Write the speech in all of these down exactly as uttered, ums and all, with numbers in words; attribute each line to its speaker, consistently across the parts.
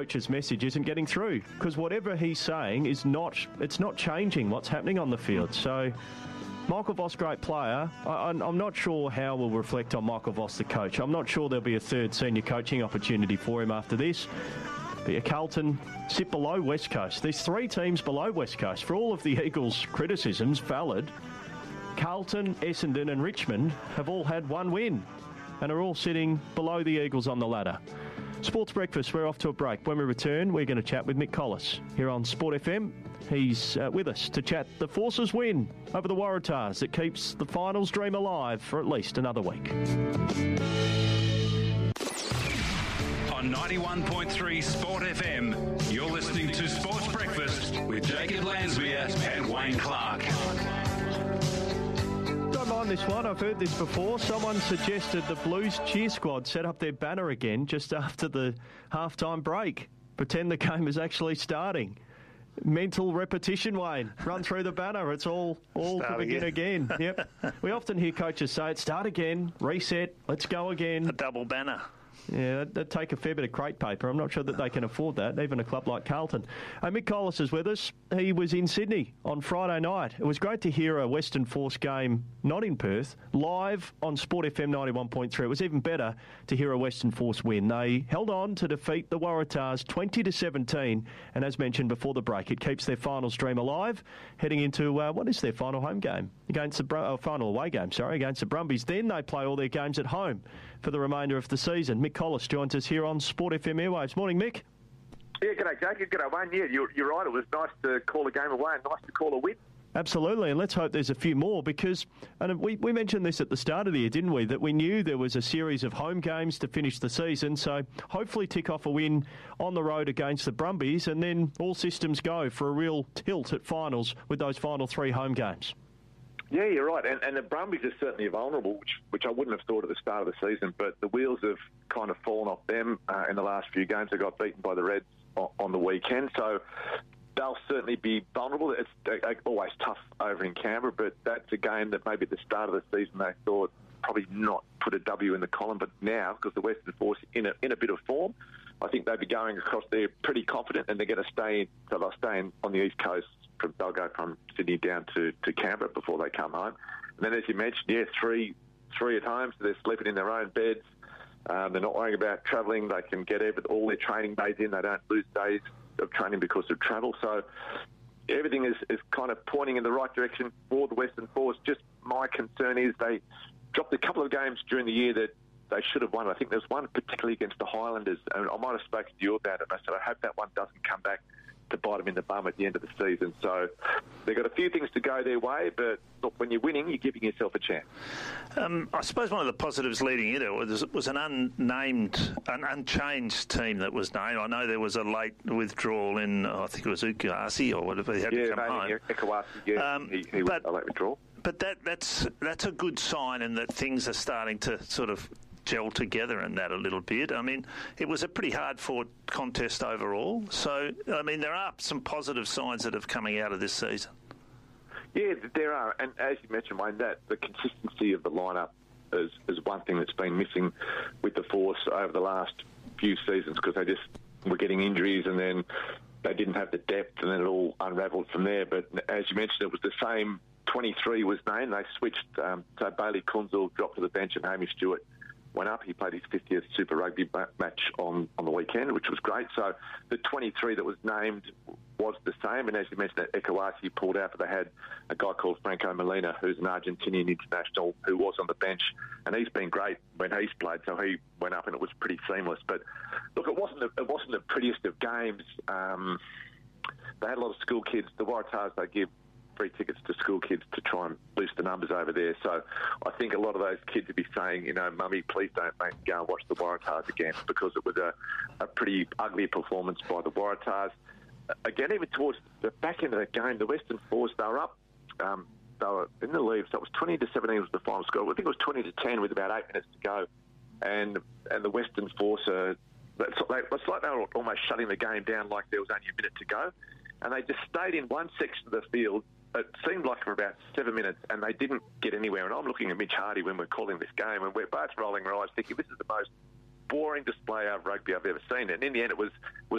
Speaker 1: coach's message isn't getting through, because whatever he's saying is not, it's not changing what's happening on the field. So Michael Voss, great player. I, I'm not sure how we'll reflect on Michael Voss, the coach. I'm not sure there'll be a third senior coaching opportunity for him after this. But Carlton sit below West Coast. There's three teams below West Coast. For all of the Eagles' criticisms, valid, Carlton, Essendon and Richmond have all had one win and are all sitting below the Eagles on the ladder. Sports Breakfast, we're off to a break. When we return, we're going to chat with Mick Collis here on Sport F M. He's uh, with us to chat the Force's win over the Waratahs that keeps the finals dream alive for at least another week.
Speaker 2: On ninety-one point three Sport F M, you're listening to Sports Breakfast with Jacob Lansmere and Wayne Clark.
Speaker 1: Don't mind this one. I've heard this before. Someone suggested the Blues cheer squad set up their banner again just after the halftime break. Pretend the game is actually starting. Mental repetition, Wayne. Run through the banner. It's all all
Speaker 3: Start
Speaker 1: to begin
Speaker 3: again.
Speaker 1: again. Yep. We often hear coaches say it, start again, reset, let's go again.
Speaker 3: A double banner.
Speaker 1: Yeah, that'd, that'd take a fair bit of crate paper. I'm not sure that they can afford that, even a club like Carlton. Uh, Mick Collis is with us. He was in Sydney on Friday night. It was great to hear a Western Force game, not in Perth, live on Sport F M ninety-one point three. It was even better to hear a Western Force win. They held on to defeat the Waratahs twenty to seventeen, and as mentioned before the break, it keeps their finals dream alive, heading into, uh, what is their final home game? Against the Br- oh, final away game, sorry, against the Brumbies. Then they play all their games at home for the remainder of the season. Mick Collis joins us here on Sport F M Airwaves. Morning, Mick.
Speaker 4: Yeah, g'day, Jake. G'day, Wayne. Yeah, you're, you're right. It was nice to call a game away and nice to call a win.
Speaker 1: Absolutely, and let's hope there's a few more because, and we, we mentioned this at the start of the year, didn't we, that we knew there was a series of home games to finish the season, so hopefully tick off a win on the road against the Brumbies and then all systems go for a real tilt at finals with those final three home games.
Speaker 4: Yeah, you're right, and, and the Brumbies are certainly vulnerable, which, which I wouldn't have thought at the start of the season, but the wheels have kind of fallen off them uh, in the last few games. They got beaten by the Reds on, on the weekend, so they'll certainly be vulnerable. It's uh, always tough over in Canberra, but that's a game that maybe at the start of the season they thought probably not put a W in the column, but now, because the Western Force in a, in a bit of form, I think they'll be going across there pretty confident, and they're going to stay in, so they'll stay in, on the East Coast. From, they'll go from Sydney down to, to Canberra before they come home. And then, as you mentioned, yeah, three three at home, so they're sleeping in their own beds. Um, they're not worrying about travelling. They can get every, all their training days in. They don't lose days of training because of travel. So everything is, is kind of pointing in the right direction for the Western Force. Just my concern is they dropped a couple of games during the year that they should have won. I think there's one particularly against the Highlanders, and I might have spoken to you about it. I said I hope that one doesn't come back to bite them in the bum at the end of the season. So they've got a few things to go their way, but look, when you're winning, you're giving yourself a chance.
Speaker 3: Um, I suppose one of the positives leading into it was, was an unnamed, an unchanged team that was named. I know there was a late withdrawal in, I think it was Ukasi or whatever. He had
Speaker 4: yeah,
Speaker 3: to come home.
Speaker 4: Ekawasi, yeah,
Speaker 3: um,
Speaker 4: he, he was
Speaker 3: but,
Speaker 4: a late withdrawal.
Speaker 3: But that, that's that's a good sign, in that things are starting to sort of gel together in that a little bit. I mean, it was a pretty hard-fought contest overall. So, I mean, there are some positive signs that have coming out of this season.
Speaker 4: Yeah, there are. And as you mentioned, Wayne, that the consistency of the lineup is, is one thing that's been missing with the Force over the last few seasons, because they just were getting injuries and then they didn't have the depth, and then it all unravelled from there. But as you mentioned, it was the same twenty-three was named. They switched. Um, so Bailey Kunzel dropped to the bench and Hamish Stewart went up. He played his fiftieth Super Rugby match on, on the weekend, which was great. So the twenty-three that was named was the same. And as you mentioned, that Ekawasi pulled out, but they had a guy called Franco Molina, who's an Argentinian international, who was on the bench. And he's been great when he's played, so he went up and it was pretty seamless. But look, it wasn't the, it wasn't the prettiest of games. Um, they had a lot of school kids. The Waratahs, they give free tickets to school kids to try and boost the numbers over there. So I think a lot of those kids would be saying, you know, Mummy, please don't make me go and watch the Waratahs again, because it was a, a pretty ugly performance by the Waratahs. Again, even towards the back end of the game, the Western Force, they were up. Um, they were in the lead, so it was twenty to seventeen was the final score. I think it was twenty to ten with about eight minutes to go. And and the Western Force, uh, it's like they were almost shutting the game down like there was only a minute to go. And they just stayed in one section of the field. It seemed like for about seven minutes, and they didn't get anywhere. And I'm looking at Mitch Hardy when we're calling this game, and we're both rolling our eyes thinking, this is the most boring display of rugby I've ever seen. And in the end, it was was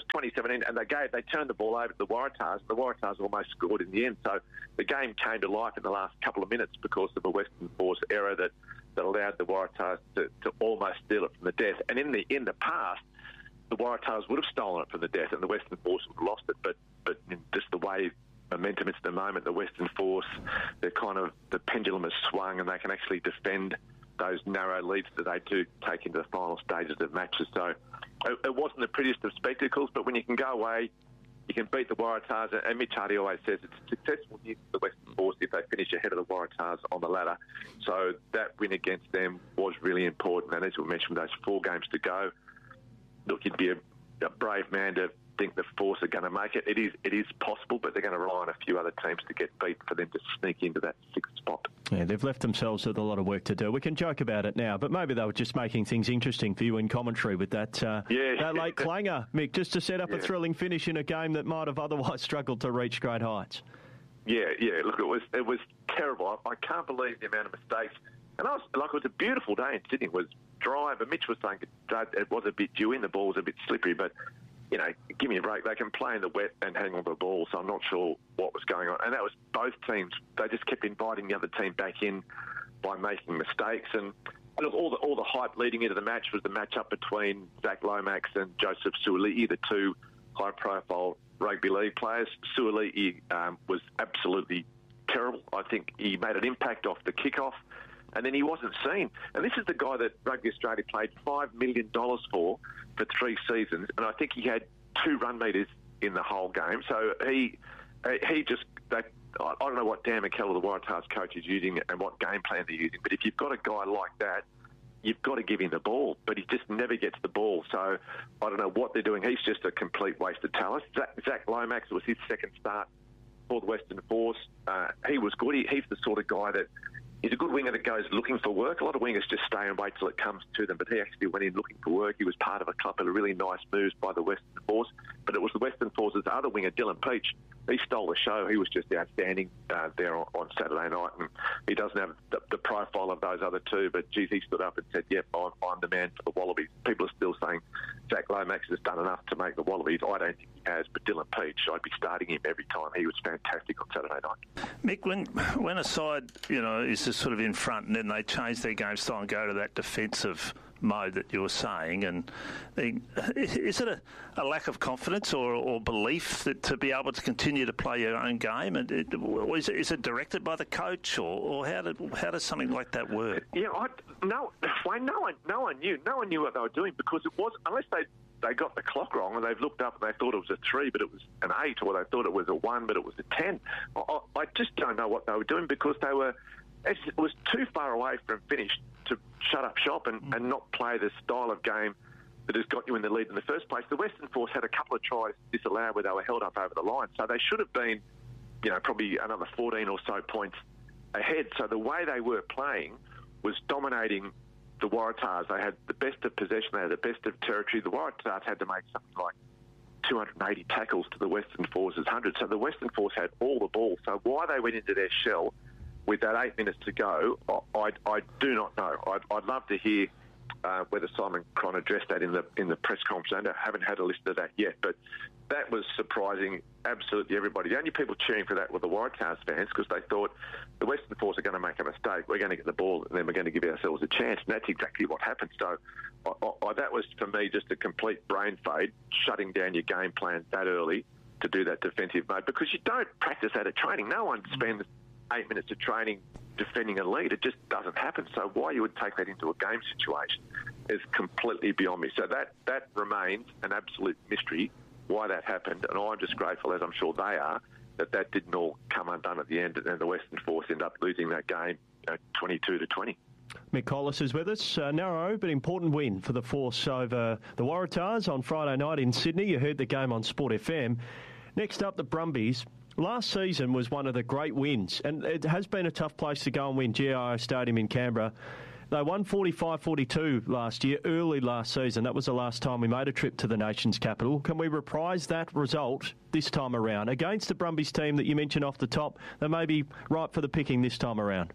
Speaker 4: seventeen, and they gave they turned the ball over to the Waratahs, and the Waratahs almost scored in the end. So the game came to life in the last couple of minutes because of a Western Force error that, that allowed the Waratahs to, to almost steal it from the death. And in the in the past, the Waratahs would have stolen it from the death, and the Western Force would have lost it. But but just the way momentum is at the moment, the Western Force, they're kind of the pendulum has swung, and they can actually defend those narrow leads that they do take into the final stages of matches. So it, it wasn't the prettiest of spectacles, but when you can go away, you can beat the Waratahs, and Mitch Hardy always says it's a successful year for the Western Force if they finish ahead of the Waratahs on the ladder. So that win against them was really important, and as we mentioned, those four games to go, look, you'd be a, a brave man to think the Force are going to make it. It is it is possible, but they're going to rely on a few other teams to get beat for them to sneak into that sixth spot.
Speaker 1: Yeah, they've left themselves with a lot of work to do. We can joke about it now, but maybe they were just making things interesting for you in commentary with that uh,
Speaker 4: yeah.
Speaker 1: that late clanger, Mick, just to set up
Speaker 4: yeah.
Speaker 1: a thrilling finish in a game that might have otherwise struggled to reach great heights.
Speaker 4: Yeah, yeah. Look, it was it was terrible. I, I can't believe the amount of mistakes. And I was like, it was a beautiful day in Sydney. It was dry, but Mitch was saying it, it was a bit dewy and the ball was a bit slippery, but you know, give me a break. They can play in the wet and hang on to the ball, so I'm not sure what was going on. And that was both teams. They just kept inviting the other team back in by making mistakes. And look, all the all the hype leading into the match was the matchup between Zach Lomax and Joseph Suaalii, the two high-profile rugby league players. Suaalii um, was absolutely terrible. I think he made an impact off the kickoff, and then he wasn't seen. And this is the guy that Rugby Australia paid five million dollars for for three seasons, and I think he had two run meters in the whole game. So he he just, they, I don't know what Dan McKellar, the Waratahs coach, is using and what game plan they're using, but if you've got a guy like that, you've got to give him the ball, but he just never gets the ball. So I don't know what they're doing. He's just a complete waste of talent. Zach, Zach Lomax was his second start for the Western Force. Uh, he was good. He, he's the sort of guy that he's a good winger that goes looking for work. A lot of wingers just stay and wait till it comes to them, but he actually went in looking for work. He was part of a couple of really nice moves by the Western Force, but it was the Western Force's other winger, Dylan Peach. He stole the show. He was just outstanding uh, there on, on Saturday night, and he doesn't have the, the profile of those other two, but geez, he stood up and said, yep, I'm, I'm the man for the Wallabies. People are still saying Zach Lomax has done enough to make the Wallabies. I don't think he has, but Dylan Peach, I'd be starting him every time. He was fantastic on Saturday night.
Speaker 3: Mick, when, when a side, you know, is just sort of in front and then they change their game style and go to that defensive mode that you were saying, and they, is it a, a lack of confidence or, or belief that to be able to continue to play your own game, and it, is, it, is it directed by the coach, or, or how did how does something like that work?
Speaker 4: Yeah, I, no, Wayne, no one, no one knew, no one knew what they were doing, because it was, unless they they got the clock wrong and they've looked up and they thought it was a three, but it was an eight, or they thought it was a one, but it was a ten. I, I just don't know what they were doing, because they were, it was too far away from finished to shut up shop and, mm. and not play the style of game that has got you in the lead in the first place. The Western Force had a couple of tries disallowed where they were held up over the line, so they should have been, you know, probably another fourteen or so points ahead. So the way they were playing was dominating the Waratahs. They had the best of possession, they had the best of territory. The Waratahs had to make something like two hundred eighty tackles to the Western Force's one hundred. So the Western Force had all the ball. So why they went into their shell with that eight minutes to go, I, I do not know. I'd, I'd love to hear uh, whether Simon Cron addressed that in the in the press conference. I haven't had a list of that yet, but that was surprising absolutely everybody. The only people cheering for that were the Waratahs fans, because they thought the Western Force are going to make a mistake. We're going to get the ball and then we're going to give ourselves a chance, and that's exactly what happened. So I, I, that was, for me, just a complete brain fade, shutting down your game plan that early to do that defensive mode, because you don't practice that at training. No one spends eight minutes of training defending a lead. It just doesn't happen. So why you would take that into a game situation is completely beyond me. So that, that remains an absolute mystery, why that happened, and I'm just grateful, as I'm sure they are, that that didn't all come undone at the end, and the Western Force ended up losing that game, you know, twenty-two to twenty.
Speaker 1: Mick Collis is with us. A narrow but important win for the Force over the Waratahs on Friday night in Sydney. You heard the game on Sport F M. Next up, the Brumbies. Last season was one of the great wins, and it has been a tough place to go and win, G I O Stadium in Canberra. They won forty-five forty-two last year, early last season. That was the last time we made a trip to the nation's capital. Can we reprise that result this time around against the Brumbies team that you mentioned off the top? They may be ripe for the picking this time around.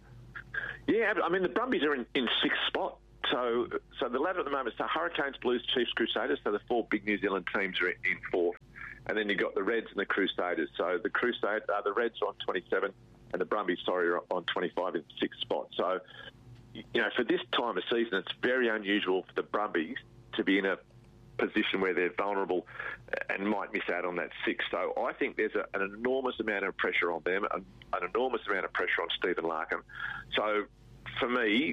Speaker 4: Yeah, I mean, the Brumbies are in, in sixth spot. So so the ladder at the moment is the Hurricanes, Blues, Chiefs, Crusaders. So the four big New Zealand teams are in fourth. and then you've got the Reds and the Crusaders. So the Crusade, uh, the Reds are on twenty-seven, and the Brumbies, sorry, are on twenty-five in sixth spot. So, you know, for this time of season, it's very unusual for the Brumbies to be in a position where they're vulnerable and might miss out on that six. So I think there's a, an enormous amount of pressure on them, an, an enormous amount of pressure on Stephen Larkham. So for me,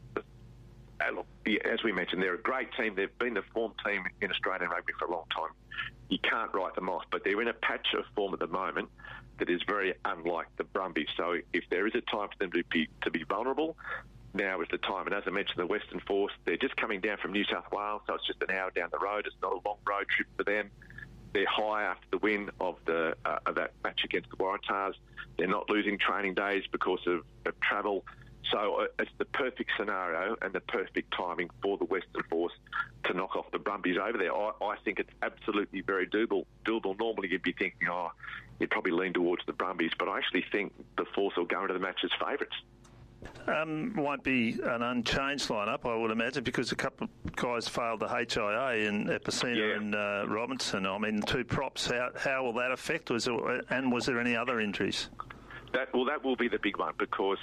Speaker 4: as we mentioned, they're a great team. They've been the form team in Australian rugby for a long time. You can't write them off, but they're in a patch of form at the moment that is very unlike the Brumbies. So if there is a time for them to be to be vulnerable, now is the time. And as I mentioned, the Western Force, they're just coming down from New South Wales, so it's just an hour down the road. It's not a long road trip for them. They're high after the win of the uh, of that match against the Waratahs. They're not losing training days because of, of travel. So uh, it's the perfect scenario and the perfect timing for the Western Force to knock off the Brumbies over there. I, I think it's absolutely very doable. doable. Normally you'd be thinking, oh, you'd probably lean towards the Brumbies, but I actually think the Force will go into the match as favourites.
Speaker 3: Um, won't be an unchanged lineup, I would imagine, because a couple of guys failed the H I A in Epicena
Speaker 4: yeah.
Speaker 3: and uh, Robinson. I mean, two props. How how will that affect? Was there, and was there any other injuries?
Speaker 4: That well, that will be the big one, because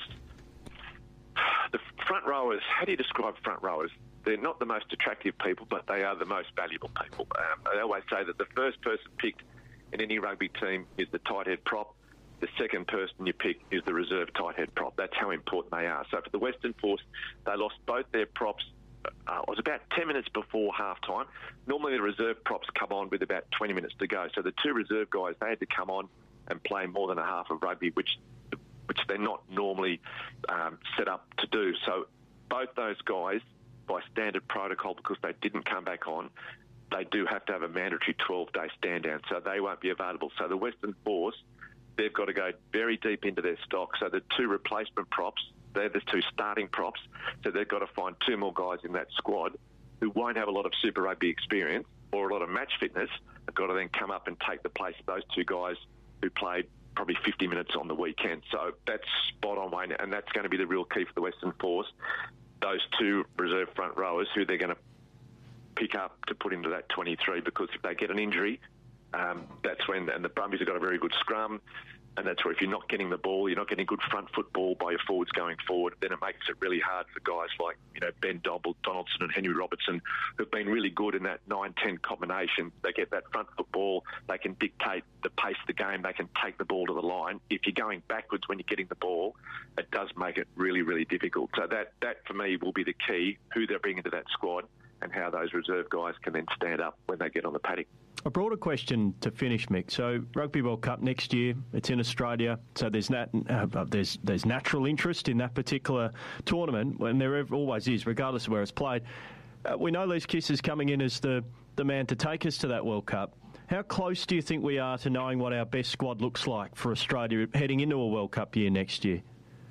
Speaker 4: the front rowers. How do you describe front rowers? They're not the most attractive people, but they are the most valuable people. Um, I always say that the first person picked in any rugby team is the tight head prop. The second person you pick is the reserve tight head prop. That's how important they are. So for the Western Force, they lost both their props. Uh, it was about ten minutes before half-time. Normally the reserve props come on with about twenty minutes to go. So the two reserve guys, they had to come on and play more than a half of rugby, which which they're not normally um, set up to do. So both those guys, by standard protocol, because they didn't come back on, they do have to have a mandatory twelve-day stand-down. So they won't be available. So the Western Force, they've got to go very deep into their stock. So the two replacement props, they're the two starting props. So they've got to find two more guys in that squad who won't have a lot of Super Rugby experience or a lot of match fitness. They've got to then come up and take the place of those two guys who played probably fifty minutes on the weekend. So that's spot on, Wayne, and that's going to be the real key for the Western Force. Those two reserve front rowers who they're going to pick up to put into that twenty-three, because if they get an injury, Um, that's when, and the Brumbies have got a very good scrum, and that's where if you're not getting the ball, you're not getting good front football by your forwards going forward, then it makes it really hard for guys like, you know, Ben Dobble, Donaldson and Henry Robertson, who've been really good in that nine ten combination. They get that front football, they can dictate the pace of the game, they can take the ball to the line. If you're going backwards when you're getting the ball, it does make it really, really difficult. So that, that for me will be the key, who they're bringing into that squad and how those reserve guys can then stand up when they get on the paddock.
Speaker 1: A broader question to finish, Mick. So, Rugby World Cup next year, it's in Australia. So there's nat- uh, there's there's natural interest in that particular tournament, and there always is, regardless of where it's played. Uh, we know Lise Kiss is coming in as the, the man to take us to that World Cup. How close do you think we are to knowing what our best squad looks like for Australia heading into a World Cup year next year?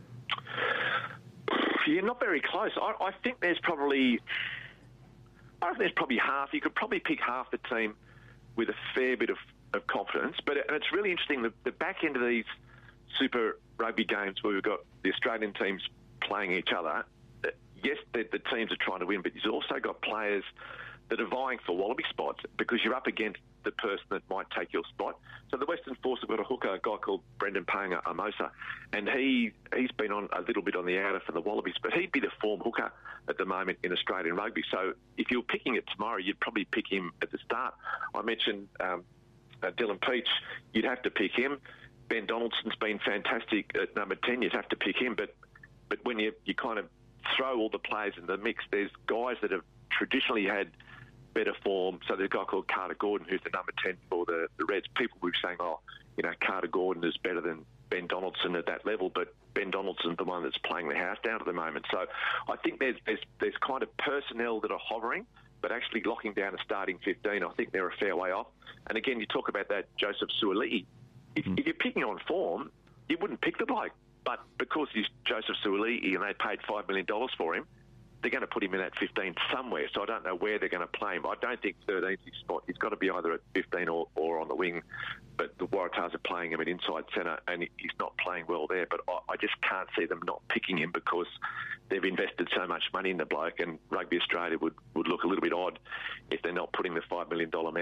Speaker 4: You're not very close. I, I think there's probably, I think there's probably half. You could probably pick half the team with a fair bit of, of confidence. But and it's really interesting, the, the back end of these Super Rugby games where we've got the Australian teams playing each other, yes, the, the teams are trying to win, but you've also got players that are vying for Wallaby spots because you're up against the person that might take your spot. So the Western Force have got a hooker, a guy called Brendan Paenga Amosa, and he, he's been on a little bit on the outer for the Wallabies, but he'd be the form hooker at the moment in Australian rugby. So if you're picking it tomorrow, you'd probably pick him at the start. I mentioned um, uh, Dylan Peach, you'd have to pick him. Ben Donaldson's been fantastic at number ten, you'd have to pick him. But but when you, you kind of throw all the players in the mix, there's guys that have traditionally had better form. So there's a guy called Carter Gordon, who's the number ten for the, the Reds. People were saying, oh, you know, Carter Gordon is better than Ben Donaldson at that level, but Ben Donaldson's the one that's playing the house down at the moment. So I think there's there's, there's kind of personnel that are hovering, but actually locking down a starting fifteen, I think they're a fair way off. And again, you talk about that Joseph Suaalii. If, mm. if you're picking on form, you wouldn't pick the bloke. But because he's Joseph Suaalii and they paid five million dollars for him, they're going to put him in that fifteen somewhere. So I don't know where they're going to play him. I don't think thirteenth is his spot. He's got to be either at fifteen or, or on the wing. But the Waratahs are playing him at inside centre and he's not playing well there. But I, I just can't see them not picking him because they've invested so much money in the bloke, and Rugby Australia would, would look a little bit odd if they're not putting the five million dollars man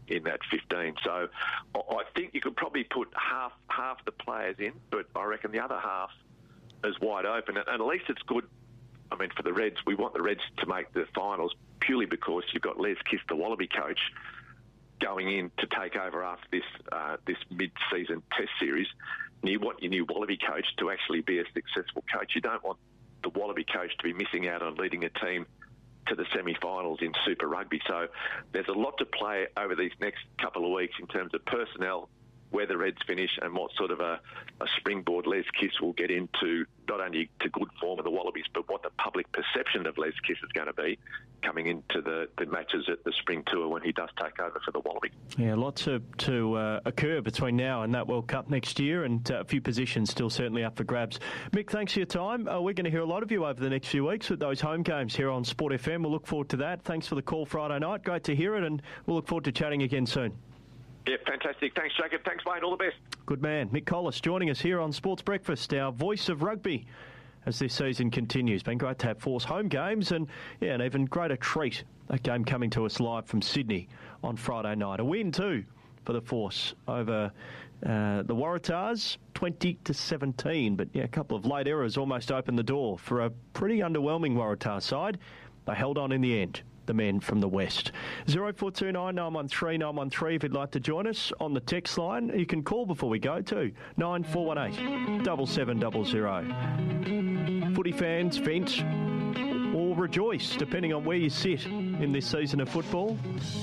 Speaker 4: in that fifteen. So I think you could probably put half half the players in, but I reckon the other half is wide open. And at least it's good. I mean, for the Reds, we want the Reds to make the finals purely because you've got Les Kiss, the Wallaby coach, going in to take over after this uh, this mid-season Test series. And you want your new Wallaby coach to actually be a successful coach. You don't want the Wallaby coach to be missing out on leading a team to the semi-finals in Super Rugby. So there's a lot to play over these next couple of weeks in terms of personnel, where the Reds finish, and what sort of a, a springboard Les Kiss will get into, not only to good form of the Wallabies, but what the public perception of Les Kiss is going to be coming into the, the matches at the Spring Tour when he does take over for the Wallaby.
Speaker 1: Yeah, lots to, to uh, occur between now and that World Cup next year, and uh, a few positions still certainly up for grabs. Mick, thanks for your time. Uh, we're going to hear a lot of you over the next few weeks with those home games here on Sport F M. We'll look forward to that. Thanks for the call Friday night. Great to hear it, and we'll look forward to chatting again soon.
Speaker 4: Yeah, fantastic. Thanks, Jacob. Thanks, Wayne. All the best.
Speaker 1: Good man. Mick Collis joining us here on Sports Breakfast, our voice of rugby as this season continues. Been great to have Force home games, and yeah, an even greater treat, a game coming to us live from Sydney on Friday night. A win too for the Force over uh, the Waratahs, twenty to seventeen. But yeah, a couple of late errors almost opened the door for a pretty underwhelming Waratah side. They held on in the end, the men from the West. zero four two nine, nine one three, nine one three if you'd like to join us on the text line. You can call before we go too, nine four one eight, seven seven zero zero. Footy fans, vent or rejoice, depending on where you sit in this season of football.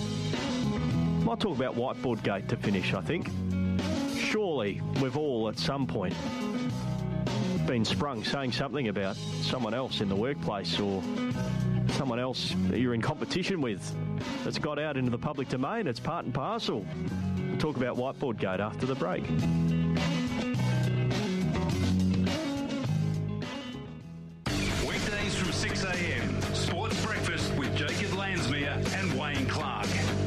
Speaker 1: Might talk about Whiteboard Gate to finish, I think. Surely we've all at some point been sprung saying something about someone else in the workplace or someone else that you're in competition with that's got out into the public domain. It's part and parcel. We'll talk about Whiteboard Gate after the break.
Speaker 2: Weekdays from six a m, Sports Breakfast with Jacob Lansmere and Wayne Clark.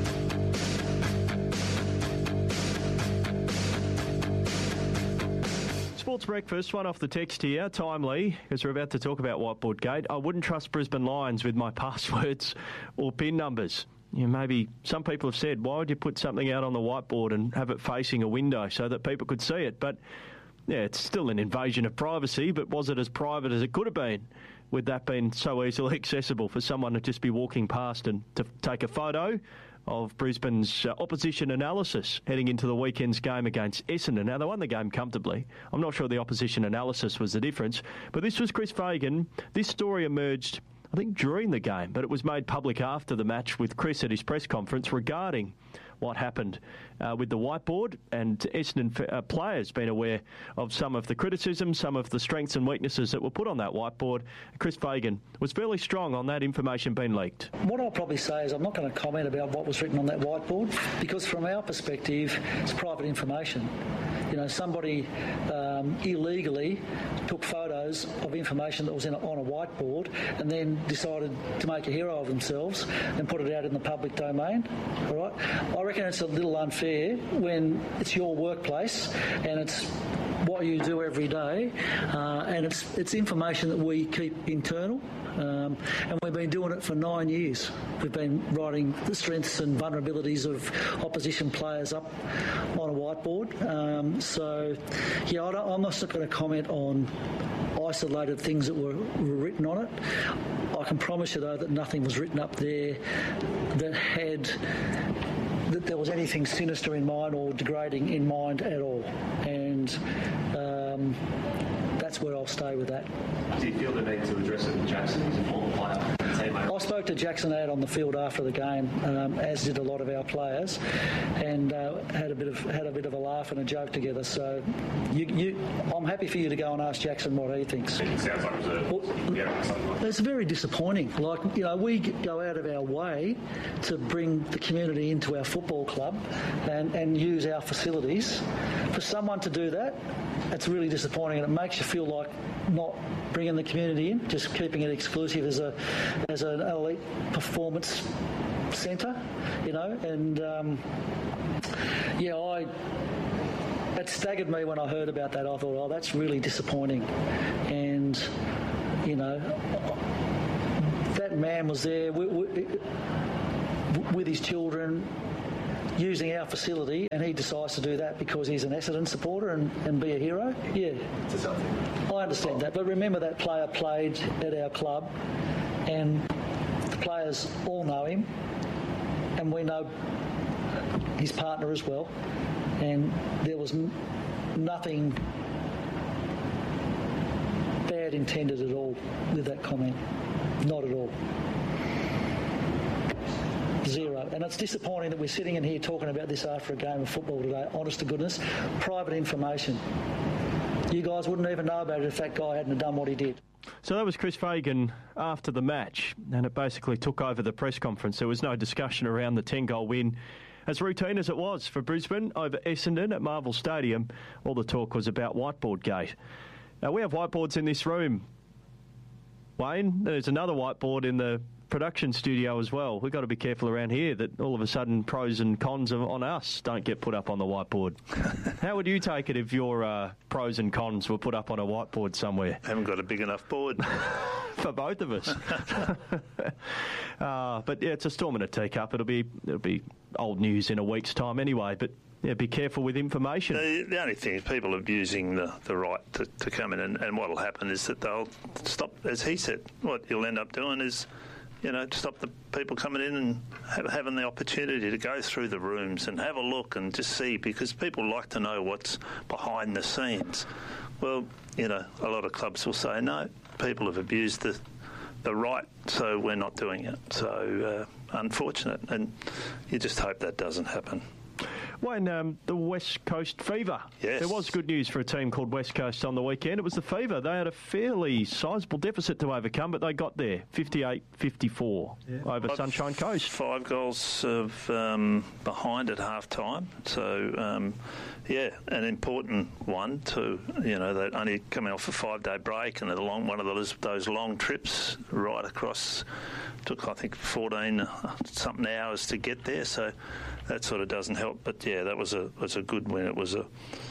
Speaker 1: Sports Breakfast, one off the text here, timely, because we're about to talk about Whiteboard Gate. I wouldn't trust Brisbane Lions with my passwords or PIN numbers. You know, maybe some people have said, why would you put something out on the whiteboard and have it facing a window so that people could see it? But, yeah, it's still an invasion of privacy, but was it as private as it could have been with that being so easily accessible for someone to just be walking past and to take a photo of Brisbane's uh, opposition analysis heading into the weekend's game against Essendon? Now, they won the game comfortably. I'm not sure the opposition analysis was the difference, but this was Chris Fagan. This story emerged, I think, during the game, but it was made public after the match with Chris at his press conference regarding what happened uh, with the whiteboard, and Essendon uh, players been aware of some of the criticism, some of the strengths and weaknesses that were put on that whiteboard. Chris Fagan was fairly strong on that information being leaked.
Speaker 5: What I'll probably say is I'm not going to comment about what was written on that whiteboard, because from our perspective, it's private information. You know, somebody um, illegally took photos of information that was in a, on a whiteboard and then decided to make a hero of themselves and put it out in the public domain. All right? I reckon it's a little unfair when it's your workplace and it's what you do every day, uh, and it's it's information that we keep internal. Um, and we've been doing it for nine years. We've been writing the strengths and vulnerabilities of opposition players up on a whiteboard. Um, so, yeah, I don't, I'm not going to comment on isolated things that were, were written on it. I can promise you, though, that nothing was written up there that had... that there was anything sinister in mind or degrading in mind at all. And um, that's where I'll stay with that.
Speaker 6: Do you feel the need to address it with Jackson? He's a former player.
Speaker 5: I spoke to Jackson out on the field after the game, um, as did a lot of our players, and uh, had a bit of had a bit of a laugh and a joke together. So, you, you, I'm happy for you to go and ask Jackson what he thinks.
Speaker 6: It sounds like it was a, well, yeah, something like that.
Speaker 5: It's very disappointing. Like, you know, we go out of our way to bring the community into our football club and, and use our facilities. For someone to do that, it's really disappointing, and it makes you feel like not bringing the community in, just keeping it exclusive as a as an elite performance centre, you know. And um, yeah, I it staggered me when I heard about that. I thought, oh, that's really disappointing. And you know, that man was there with, with his children, using our facility and he decides to do that because he's an Essendon supporter and, and be a hero, yeah.
Speaker 6: To something.
Speaker 5: I understand that, but remember that player played at our club and the players all know him and we know his partner as well, and there was n- nothing bad intended at all with that comment. Not at all. Zero. And it's disappointing that we're sitting in here talking about this after a game of football today. Honest to goodness, private information. You guys wouldn't even know about it if that guy hadn't done what he did.
Speaker 1: So that was Chris Fagan after the match, and it basically took over the press conference. There was no discussion around the ten-goal win. As routine as it was for Brisbane over Essendon at Marvel Stadium, all the talk was about Whiteboard Gate. Now, we have whiteboards in this room. Wayne, there's another whiteboard in the production studio as well. We've got to be careful around here that all of a sudden pros and cons on us don't get put up on the whiteboard. How would you take it if your uh, pros and cons were put up on a whiteboard somewhere?
Speaker 3: I haven't got a big enough board.
Speaker 1: For both of us. uh, but yeah, it's a storm in a teacup. It'll be it'll be old news in a week's time anyway. But yeah, be careful with information.
Speaker 3: The, the only thing is people abusing the, the right to, to come in, and, and what will happen is that they'll stop, as he said, what you'll end up doing is, you know, stop the people coming in and have, having the opportunity to go through the rooms and have a look and just see, because people like to know what's behind the scenes. Well, you know, a lot of clubs will say, no, people have abused the the right, so we're not doing it. So, uh, unfortunate, and you just hope that doesn't happen.
Speaker 1: Wayne, um, the West Coast Fever.
Speaker 3: Yes.
Speaker 1: There was good news for a team called West Coast on the weekend. It was the Fever. They had a fairly sizable deficit to overcome, but they got there, fifty-eight fifty-four yeah. over five, Sunshine Coast.
Speaker 3: Five goals of um, behind at half-time. So, um, yeah, an important one to, you know, they're only coming off a five-day break and a long, one of those, those long trips right across, took, I think, fourteen something hours to get there. So that sort of doesn't help. But, yeah, that was a was a good win. It was a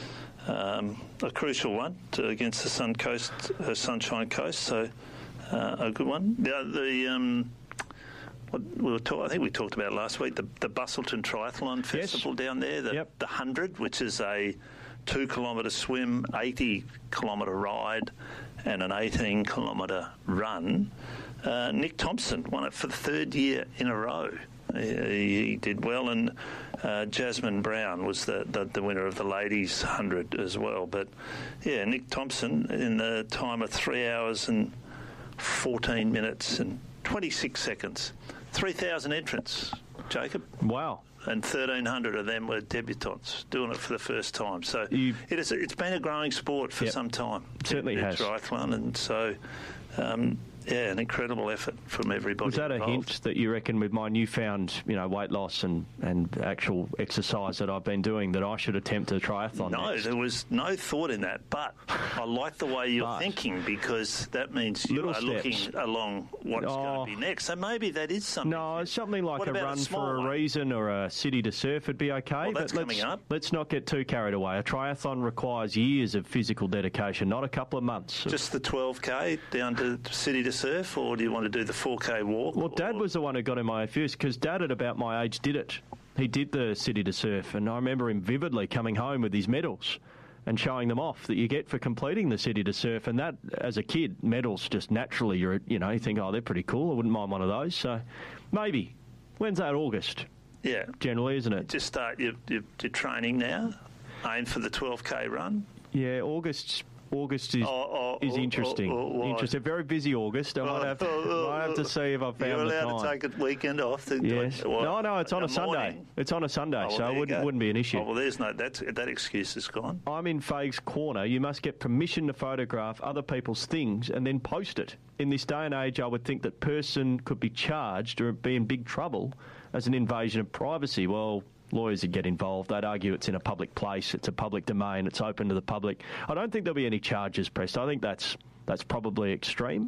Speaker 3: um, a crucial one to, against the Sun Coast, uh, Sunshine Coast. So uh, a good one. The, the um, what we were talk, I think we talked about last week, the, the Bustleton Triathlon Festival yes. down there, the,
Speaker 1: yep.
Speaker 3: the one hundred, which is a two-kilometre swim, eighty-kilometre ride and an eighteen-kilometre run. Uh, Nick Thompson won it for the third year in a row. He, he did well, and uh, Jasmine Brown was the, the, the winner of the ladies' one hundred as well. But, yeah, Nick Thompson in the time of three hours and fourteen minutes and twenty-six seconds. three thousand entrants, Jacob.
Speaker 1: Wow.
Speaker 3: And thirteen hundred of them were debutants doing it for the first time. So
Speaker 1: you,
Speaker 3: it is, it's been a growing sport for
Speaker 1: yep,
Speaker 3: some time.
Speaker 1: Certainly has.
Speaker 3: Triathlon, and so... Um, Yeah, an incredible effort from everybody.
Speaker 1: Was that
Speaker 3: involved.
Speaker 1: a hint that you reckon with my newfound, you know, weight loss and, and actual exercise that I've been doing that I should attempt a triathlon
Speaker 3: No,
Speaker 1: next?
Speaker 3: there was no thought in that, but I like the way you're
Speaker 1: but,
Speaker 3: thinking, because that means you are
Speaker 1: steps.
Speaker 3: looking along what's oh, going to be next. So maybe that is something.
Speaker 1: No, something like
Speaker 3: what
Speaker 1: a run
Speaker 3: a
Speaker 1: for a
Speaker 3: one?
Speaker 1: reason or a city to surf would be okay.
Speaker 3: Well, that's
Speaker 1: but
Speaker 3: coming
Speaker 1: let's,
Speaker 3: up.
Speaker 1: Let's not get too carried away. A triathlon requires years of physical dedication, not a couple of months.
Speaker 3: Just the twelve K down to city to surf, or do you want to do the four K walk?
Speaker 1: Well, Dad
Speaker 3: or... was
Speaker 1: the one who got in my first, because Dad at about my age did it. He did the city to surf, and I remember him vividly coming home with his medals and showing them off that you get for completing the city to surf. And that, as a kid, medals just naturally, you're, you know, you think, oh, they're pretty cool. I wouldn't mind one of those. So maybe. When's that? August?
Speaker 3: Yeah.
Speaker 1: Generally, isn't it?
Speaker 3: Just start your, your, your training now. Aim for the twelve K run.
Speaker 1: Yeah, August. August is
Speaker 3: oh, oh,
Speaker 1: is interesting.
Speaker 3: Oh, oh, oh,
Speaker 1: interesting. Very busy August. I might have, to,
Speaker 3: oh, oh,
Speaker 1: might have to see if I've found
Speaker 3: You're
Speaker 1: the time.
Speaker 3: You're allowed to take a weekend off. To,
Speaker 1: yes.
Speaker 3: What,
Speaker 1: no, no, it's on a Sunday.
Speaker 3: Morning.
Speaker 1: It's on a Sunday,
Speaker 3: oh, well,
Speaker 1: so it wouldn't, wouldn't be an issue.
Speaker 3: Oh, well, there's no that's that excuse is gone.
Speaker 1: I'm in Faig's corner. You must get permission to photograph other people's things and then post it. In this day and age, I would think that person could be charged or be in big trouble as an invasion of privacy. Well, lawyers would get involved. They'd argue it's in a public place, it's a public domain, it's open to the public. I don't think there'll be any charges pressed. I think that's that's probably extreme.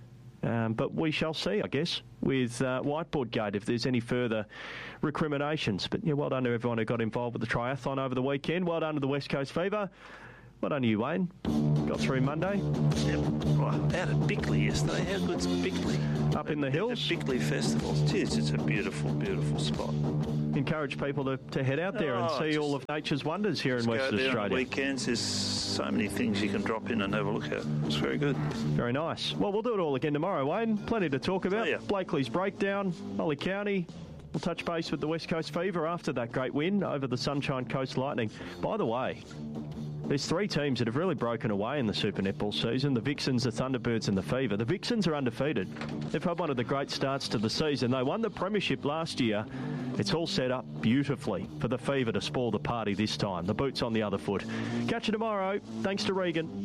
Speaker 1: Um, but we shall see, I guess, with uh, Whiteboard Gate, if there's any further recriminations. But, yeah, well done to everyone who got involved with the triathlon over the weekend. Well done to the West Coast Fever. Well done to you, Wayne. Got through Monday.
Speaker 3: Yep. Well, out at Bickley yesterday. How good's Bickley?
Speaker 1: Up in the hills?
Speaker 3: The Bickley Festival. Jeez, it's a beautiful, beautiful spot.
Speaker 1: encourage people to, to head out there
Speaker 3: Oh,
Speaker 1: and see
Speaker 3: just-
Speaker 1: all of nature's wonders here in
Speaker 3: Just
Speaker 1: Western
Speaker 3: go there on
Speaker 1: Australia.
Speaker 3: weekends. There's so many things you can drop in and have a look at. It's very good.
Speaker 1: Very nice. Well, we'll do it all again tomorrow, Wayne. Plenty to talk about.
Speaker 3: Oh, yeah.
Speaker 1: Blakely's breakdown, Molly County. We'll touch base with the West Coast Fever after that great win over the Sunshine Coast Lightning. By the way, there's three teams that have really broken away in the Super Netball season. The Vixens, the Thunderbirds and the Fever. The Vixens are undefeated. They've had one of the great starts to the season. They won the premiership last year. It's all set up beautifully for the Fever to spoil the party this time. The boot's on the other foot. Catch you tomorrow. Thanks to Regan.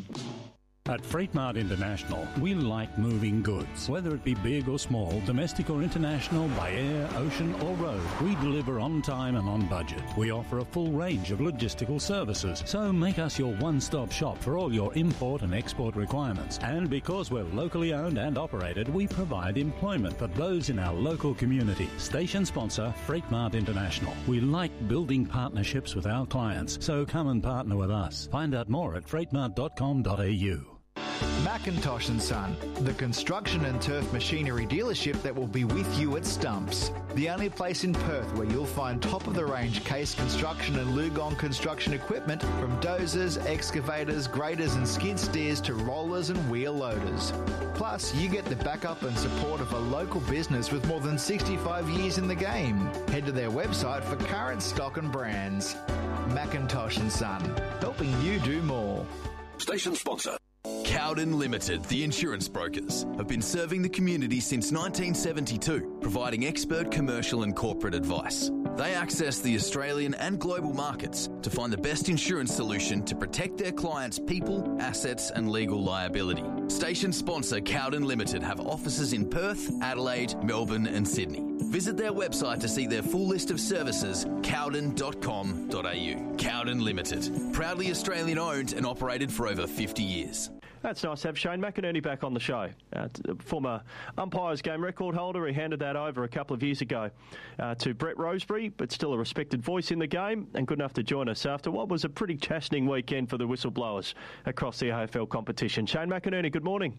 Speaker 7: At Freight Mart International, we like moving goods. Whether it be big or small, domestic or international, by air, ocean or road, we deliver on time and on budget. We offer a full range of logistical services, so make us your one-stop shop for all your import and export requirements. And because we're locally owned and operated, we provide employment for those in our local community. Station sponsor, Freight Mart International. We like building partnerships with our clients, so come and partner with us. Find out more at freight mart dot com dot a u.
Speaker 8: Macintosh and Son, the construction and turf machinery dealership that will be with you at Stumps. The only place in Perth where you'll find top-of-the-range Case Construction and Lugong construction equipment, from dozers, excavators, graders and skid steers to rollers and wheel loaders. Plus, you get the backup and support of a local business with more than sixty-five years in the game. Head to their website for current stock and brands. Macintosh and Son, helping you do more.
Speaker 9: Station sponsor. Cowden Limited, the insurance brokers, have been serving the community since nineteen seventy-two, providing expert commercial and corporate advice. They access the Australian and global markets to find the best insurance solution to protect their clients' people, assets and legal liability. Station sponsor Cowden Limited have offices in Perth, Adelaide, Melbourne and Sydney. Visit their website to see their full list of services, cowden dot com dot a u. Cowden Limited, proudly Australian owned and operated for over fifty years.
Speaker 1: That's nice to have Shane McInerney back on the show. Uh, former umpires game record holder. He handed that over a couple of years ago uh, to Brett Rosebery, but still a respected voice in the game and good enough to join us after what was a pretty chastening weekend for the whistleblowers across the A F L competition. Shane McInerney, good morning.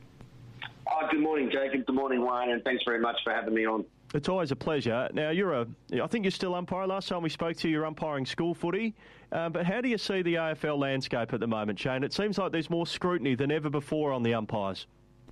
Speaker 10: Oh, good morning, Jacob. Good morning, Wayne, and thanks very much for having me on.
Speaker 1: It's always a pleasure. Now, you're a, I think you're still umpire. Last time we spoke to you, you're umpiring school footy. Uh, but how do you see the A F L landscape at the moment, Shane? It seems like there's more scrutiny than ever before on the umpires.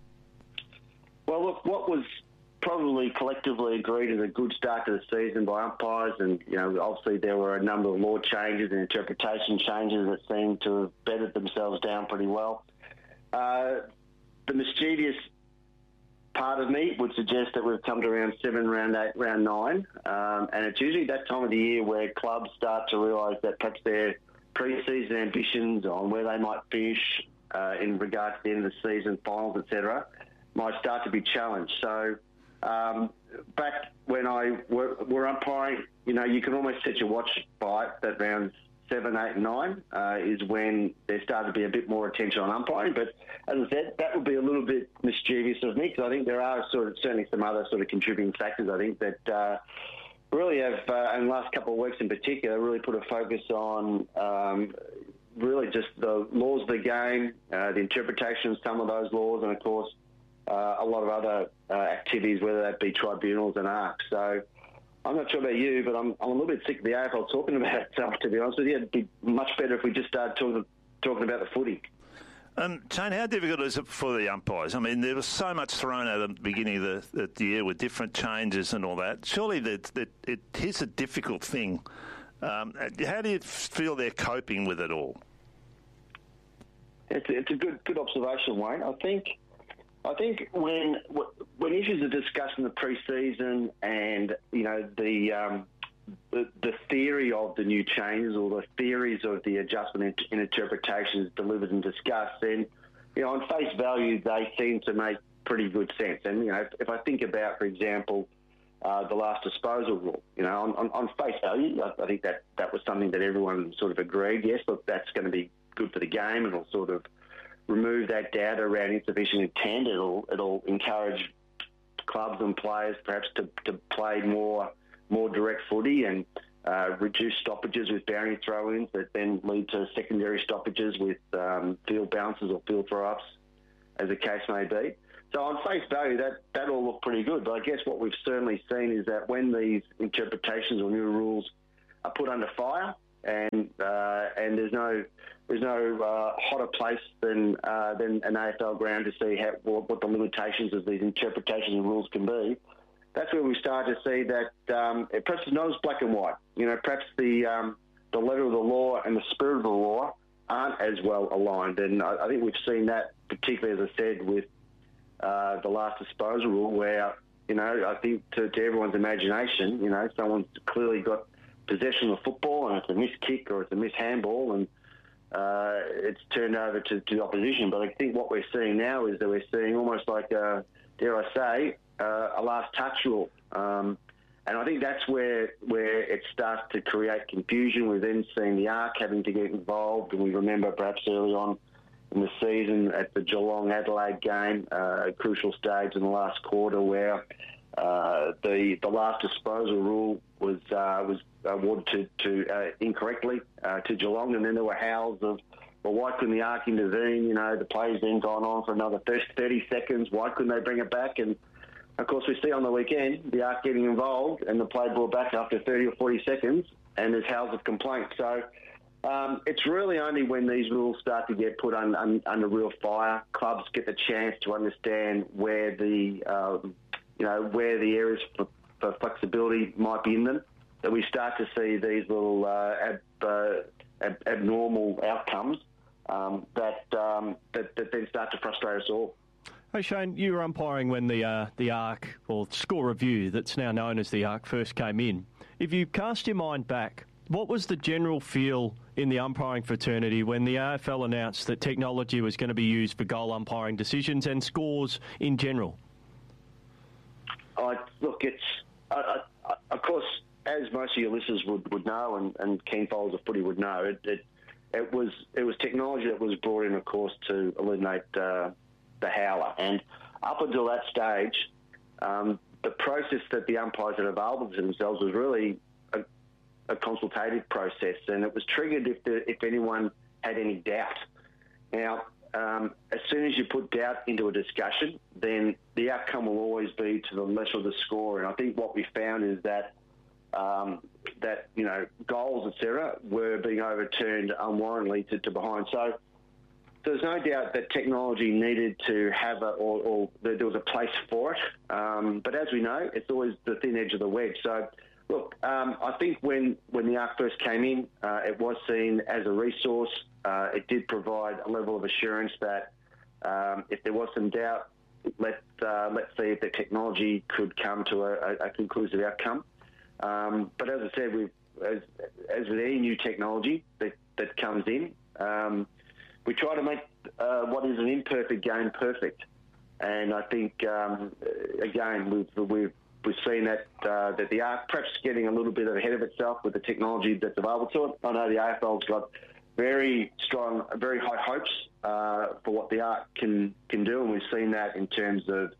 Speaker 10: Well, look, what was probably collectively agreed as a good start to the season by umpires, and, you know, obviously there were a number of law changes and interpretation changes that seemed to have bedded themselves down pretty well. Uh, the mischievous part of me would suggest that we've come to round seven, round eight, round nine, um, and it's usually that time of the year where clubs start to realise that perhaps their pre-season ambitions on where they might finish uh, in regard to the end of the season, finals, et cetera, might start to be challenged. So um, back when I were, were umpiring, you know, you can almost set your watch by it that rounds seven, eight, and nine uh, is when there started to be a bit more attention on umpiring. But as I said, that would be a little bit mischievous of me because I think there are sort of certainly some other sort of contributing factors. I think that uh, really have, uh, in the last couple of weeks in particular, really put a focus on um, really just the laws of the game, uh, the interpretation of some of those laws, and of course uh, a lot of other uh, activities, whether that be tribunals and A R C. So I'm not sure about you, but I'm, I'm a little bit sick of the A F L talking about itself, to be honest with you. It'd be much better if we just started talking, talking about the footy.
Speaker 3: Um, Shane, how difficult is it for the umpires? I mean, there was so much thrown at them at the beginning of the, the year with different changes and all that. Surely that, that it is a difficult thing. Um, how do you feel they're coping with it all?
Speaker 10: It's, it's a good good observation, Wayne. I think I think when when issues are discussed in the pre-season and, you know, the, um, the the theory of the new changes or the theories of the adjustment in, in interpretation is delivered and discussed, then, you know, on face value, they seem to make pretty good sense. And, you know, if, if I think about, for example, uh, the last disposal rule, you know, on, on, on face value, I, I think that, that was something that everyone sort of agreed, yes, look, that's going to be good for the game and it'll sort of remove that doubt around insufficient intent. It'll it'll encourage clubs and players perhaps to, to play more more direct footy and uh, reduce stoppages with boundary throw-ins that then lead to secondary stoppages with um, field bounces or field throw-ups, as the case may be. So on face value, that, that all looked pretty good. But I guess what we've certainly seen is that when these interpretations or new rules are put under fire, and uh, and there's no there's no uh, hotter place than uh, than an A F L ground to see how, what the limitations of these interpretations and rules can be. That's where we start to see that um, it perhaps it's not as black and white. You know, perhaps the um, the letter of the law and the spirit of the law aren't as well aligned, and I, I think we've seen that particularly, as I said, with uh, the last disposal rule, where you know I think to, to everyone's imagination, you know, someone's clearly got possession of the football and it's a missed kick or it's a missed handball, and uh, it's turned over to, to the opposition. But I think what we're seeing now is that we're seeing almost like a, dare I say, uh, a last touch rule. Um, and I think that's where where it starts to create confusion. We've then seen the A R C having to get involved, and we remember perhaps early on in the season at the Geelong-Adelaide game, uh, a crucial stage in the last quarter where uh, the the last disposal rule was uh, was awarded to, to uh, incorrectly uh, to Geelong, and then there were howls of, well, why couldn't the A R C intervene? You know, the play's then gone on for another thirty seconds. Why couldn't they bring it back? And of course, we see on the weekend the A R C getting involved, and the play brought back after thirty or forty seconds, and there's howls of complaint. So um, it's really only when these rules start to get put un, un, under real fire, clubs get the chance to understand where the um, you know where the areas for, for flexibility might be in them, that we start to see these little uh, ab, uh, ab, abnormal outcomes um, that, um, that that then start to frustrate us all.
Speaker 1: Hey Shane, you were umpiring when the uh, the A R C, or score review that's now known as the A R C, first came in. If you cast your mind back, what was the general feel in the umpiring fraternity when the A F L announced that technology was going to be used for goal umpiring decisions and scores in general?
Speaker 10: Uh, look, it's uh, uh, of course, as most of your listeners would, would know, and, and keen followers of footy would know, it, it it was it was technology that was brought in, of course, to eliminate uh, the howler. And up until that stage, um, the process that the umpires had available to themselves was really a, a consultative process, and it was triggered if the, if anyone had any doubt. Now, um, as soon as you put doubt into a discussion, then the outcome will always be to the lesser of the score. And I think what we found is that um, that you know goals, et cetera, were being overturned unwarrantedly to, to behind. So there's no doubt that technology needed to have a, or, or there was a place for it. Um, but as we know, it's always the thin edge of the wedge. So, look, um, I think when, when the A R C first came in, uh, it was seen as a resource. Uh, it did provide a level of assurance that um, if there was some doubt, let, uh, let's see if the technology could come to a, a conclusive outcome. Um, but as I said, we've, as, as with any new technology that, that comes in, um, we try to make uh, what is an imperfect game perfect, and I think um, again we've we've we've seen that uh, that the A R C perhaps getting a little bit ahead of itself with the technology that's available to it. I know the A F L's got very strong, very high hopes uh, for what the A R C can can do, and we've seen that in terms of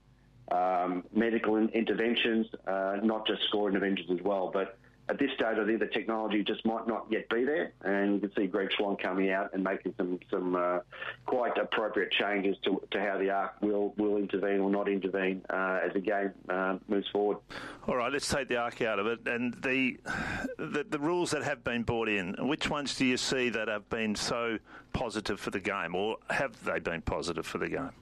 Speaker 10: um, medical interventions, uh, not just score interventions as well, but. At this stage, I think the technology just might not yet be there, and you can see Greg Swan coming out and making some some uh, quite appropriate changes to, to how the A R C will will intervene or not intervene uh, as the game uh, moves forward.
Speaker 3: All right, let's take the A R C out of it, and the, the the rules that have been brought in. Which ones do you see that have been so positive for the game, or have they been positive for the game?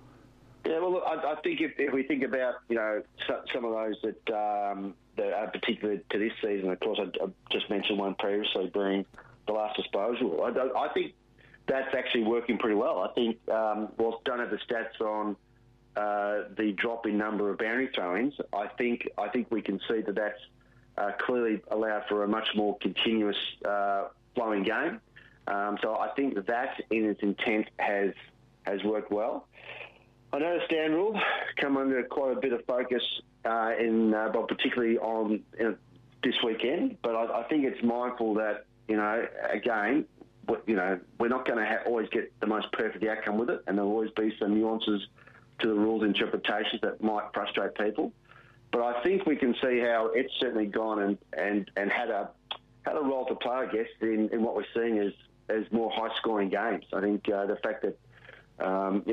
Speaker 10: Yeah, well, look, I, I think if, if we think about, you know, so, some of those that, um, that are particular to this season, of course, I, I just mentioned one previously being the last disposal. I, I think that's actually working pretty well. I think, um, whilst don't have the stats on uh, the drop in number of boundary throw-ins, I think I think we can see that that's uh, clearly allowed for a much more continuous uh, flowing game. Um, so I think that, in its intent, has has worked well. I know the stand rule come under quite a bit of focus uh, in, uh, but particularly on you know, this weekend. But I, I think it's mindful that you know, again, you know, we're not going to ha- always get the most perfect outcome with it, and there'll always be some nuances to the rules interpretations that might frustrate people. But I think we can see how it's certainly gone and, and, and had a had a role to play, I guess, in, in what we're seeing as as more high scoring games. I think uh, the fact that um, you know.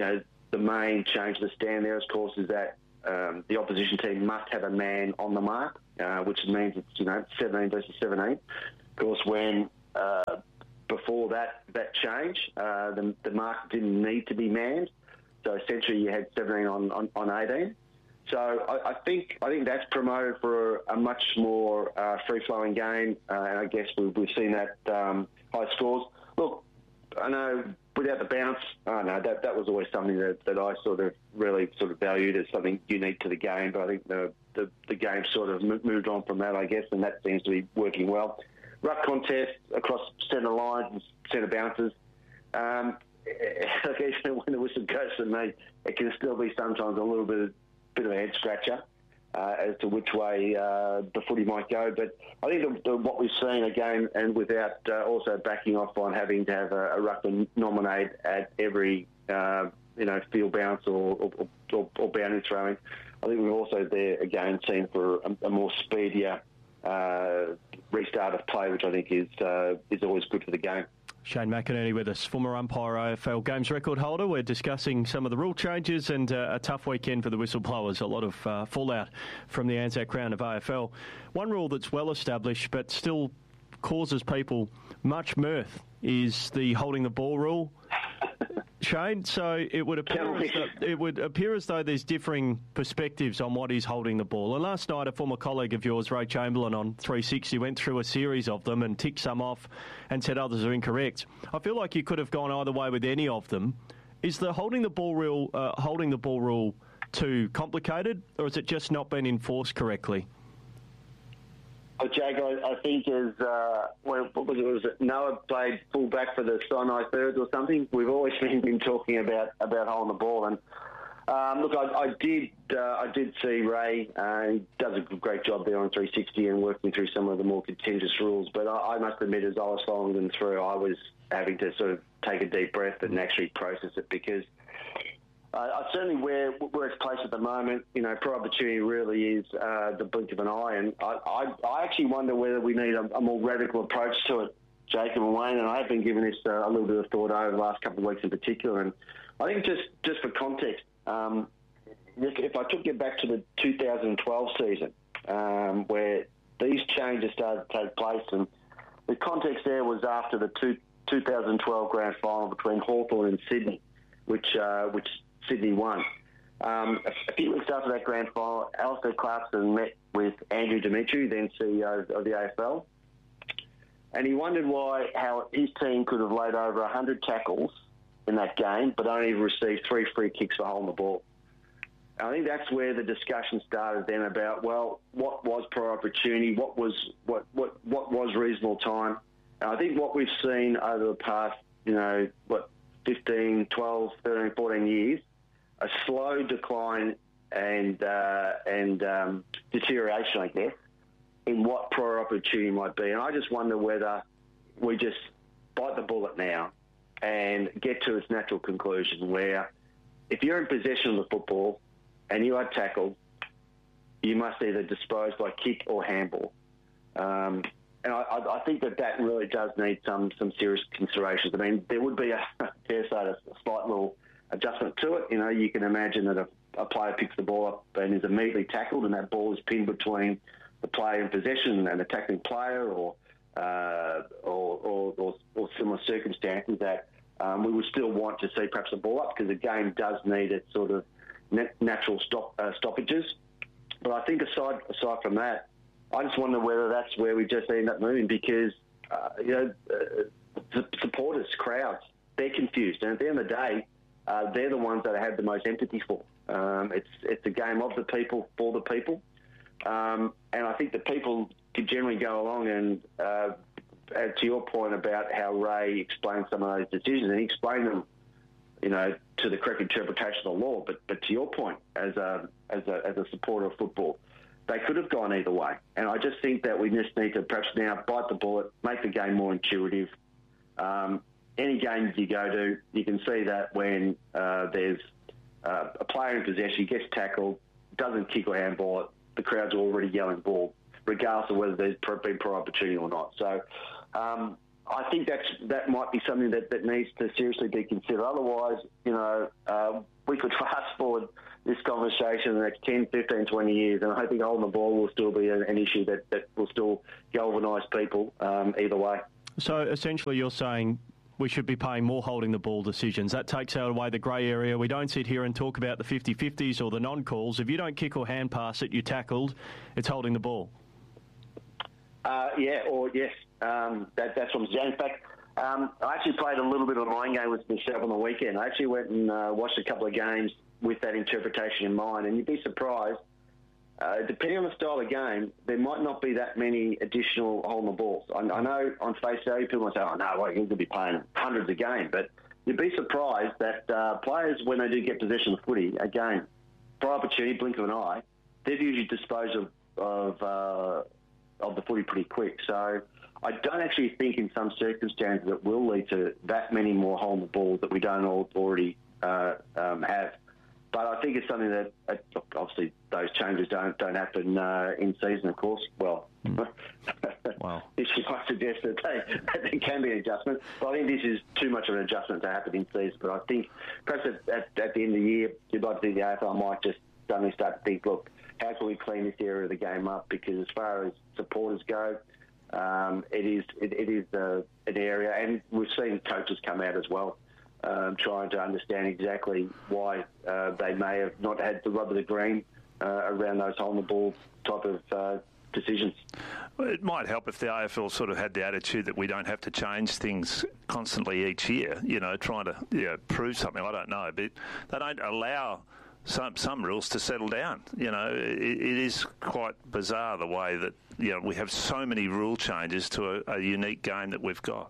Speaker 10: the main change to the stand there, of course, is that um, the opposition team must have a man on the mark, uh, which means it's, you know, seventeen versus seventeen. Of course, when uh, before that that change, uh, the, the mark didn't need to be manned. So essentially, you had seventeen on, on, on eighteen. So I, I think I think that's promoted for a, a much more uh, free-flowing game, uh, and I guess we've, we've seen that um, high scores. Look, I know without the bounce, I don't know, that, that was always something that, that I sort of really sort of valued as something unique to the game, but I think the, the, the game sort of moved on from that, I guess, and that seems to be working well. Ruck contest across centre lines and centre bounces. Um, even when the whistle goes for me, it can still be sometimes a little bit, bit of a head-scratcher uh, as to which way uh, the footy might go. But I think the, the, what we've seen again, and without uh, also backing off on having to have a, a ruckman nominate at every uh, you know field bounce or, or, or, or boundary throwing, I think we've also there again seen for a, a more speedier uh, restart of play, which I think is uh, is always good for the game.
Speaker 1: Shane McInerney with us, former umpire, A F L games record holder. We're discussing some of the rule changes and uh, a tough weekend for the whistleblowers. A lot of uh, fallout from the Anzac round of A F L. One rule that's well established but still causes people much mirth is the holding the ball rule. Shane, so it would appear as though, it would appear as though there's differing perspectives on what is holding the ball. And last night, a former colleague of yours, Ray Chamberlain, on three sixty, went through a series of them and ticked some off and said others are incorrect. I feel like you could have gone either way with any of them. Is the holding the ball rule uh, holding the ball rule too complicated, or has it just not been enforced correctly?
Speaker 10: Oh, Jake, I, I think as uh, what was it? Was it Noah played fullback for the Sinai Thirds or something? We've always been, been talking about, about holding the ball, and um, look, I, I did uh, I did see Ray. Uh, he does a great job there on three sixty and working through some of the more contentious rules. But I, I must admit, as I was following them through, I was having to sort of take a deep breath and actually process it because. Uh, certainly where where it's placed at the moment, you know, pro opportunity really is uh, the blink of an eye. And I, I, I actually wonder whether we need a, a more radical approach to it, Jacob and Wayne. And I have been giving this uh, a little bit of thought over the last couple of weeks in particular. And I think just, just for context, um, if I took you back to the two thousand twelve season, um, where these changes started to take place, and the context there was after the two, two thousand twelve grand final between Hawthorn and Sydney, which uh, which Sydney won. Um, a few weeks after that grand final, Alistair Clarkson met with Andrew Dimitri, then C E O of the A F L, and he wondered why how his team could have laid over one hundred tackles in that game, but only received three free kicks for holding the ball. And I think that's where the discussion started then about, well, what was pro opportunity, what was what what what was reasonable time. And I think what we've seen over the past, you know, what fifteen, twelve, thirteen, fourteen years, a slow decline and uh, and um, deterioration, I guess, in what pro opportunity might be. And I just wonder whether we just bite the bullet now and get to its natural conclusion where if you're in possession of the football and you are tackled, you must either dispose by kick or handball. Um, and I, I think that that really does need some some serious considerations. I mean, there would be, a, dare say, a slight little adjustment to it. You know, you can imagine that a, a player picks the ball up and is immediately tackled, and that ball is pinned between the player in possession and the tackling player, or uh, or, or, or, or similar circumstances. That um, we would still want to see perhaps the ball up because the game does need its sort of natural stop, uh, stoppages. But I think aside aside from that, I just wonder whether that's where we just end up moving because uh, you know uh, supporters, crowds, they're confused, and at the end of the day. Uh, they're the ones that I have the most empathy for. Um, it's it's a game of the people, for the people. Um, and I think the people could generally go along and, uh, to your point about how Ray explained some of those decisions, and he explained them, you know, to the correct interpretation of the law. But but to your point, as a, as a, as a supporter of football, they could have gone either way. And I just think that we just need to perhaps now bite the bullet, make the game more intuitive. Um, Any game you go to, you can see that when uh, there's uh, a player in possession, gets tackled, doesn't kick or handball it, the crowd's already yelling ball, regardless of whether there's been pro opportunity or not. So um, I think that's that might be something that, that needs to seriously be considered. Otherwise, you know, uh, we could fast forward this conversation in the next ten, fifteen, twenty years, and I think holding the ball will still be an, an issue that, that will still galvanise people um, either way.
Speaker 1: So essentially you're saying we should be paying more holding the ball decisions. That takes out away the grey area. We don't sit here and talk about the fifty-fifties or the non-calls. If you don't kick or hand pass it, you're tackled, it's holding the ball.
Speaker 10: Uh, yeah, or yes, um, that, that's what I'm saying. In fact, um, I actually played a little bit of a mind game with myself on the weekend. I actually went and uh, watched a couple of games with that interpretation in mind, and you'd be surprised, uh, depending on the style of game, there might not be that many additional holding the balls. I, I know on face value people might say, oh no, well, he's going to be playing hundreds a game, but you'd be surprised that uh, players, when they do get possession of the footy, again, for opportunity, blink of an eye, they've usually disposed of, of uh, of the footy pretty quick. So I don't actually think in some circumstances it will lead to that many more holding the balls that we don't all already uh, um, have. But I think it's something that, uh, obviously, those changes don't don't happen uh, in season, of course. Well, mm. wow. This might suggest that, they, that there can be an adjustment. But I think this is too much of an adjustment to happen in season. But I think perhaps at, at, at the end of the year, you'd like to think the A F L might just suddenly start to think, look, how can we clean this area of the game up? Because as far as supporters go, um, it is it, it is uh, an area, and we've seen coaches come out as well, um, trying to understand exactly why uh, they may have not had the rub of the green uh, around those holding the ball type of uh, decisions.
Speaker 3: Well, it might help if the A F L sort of had the attitude that we don't have to change things constantly each year, you know, trying to you know, prove something. I don't know, but they don't allow Some some rules to settle down. You know, it, it is quite bizarre the way that you know we have so many rule changes to a, a unique game that we've got.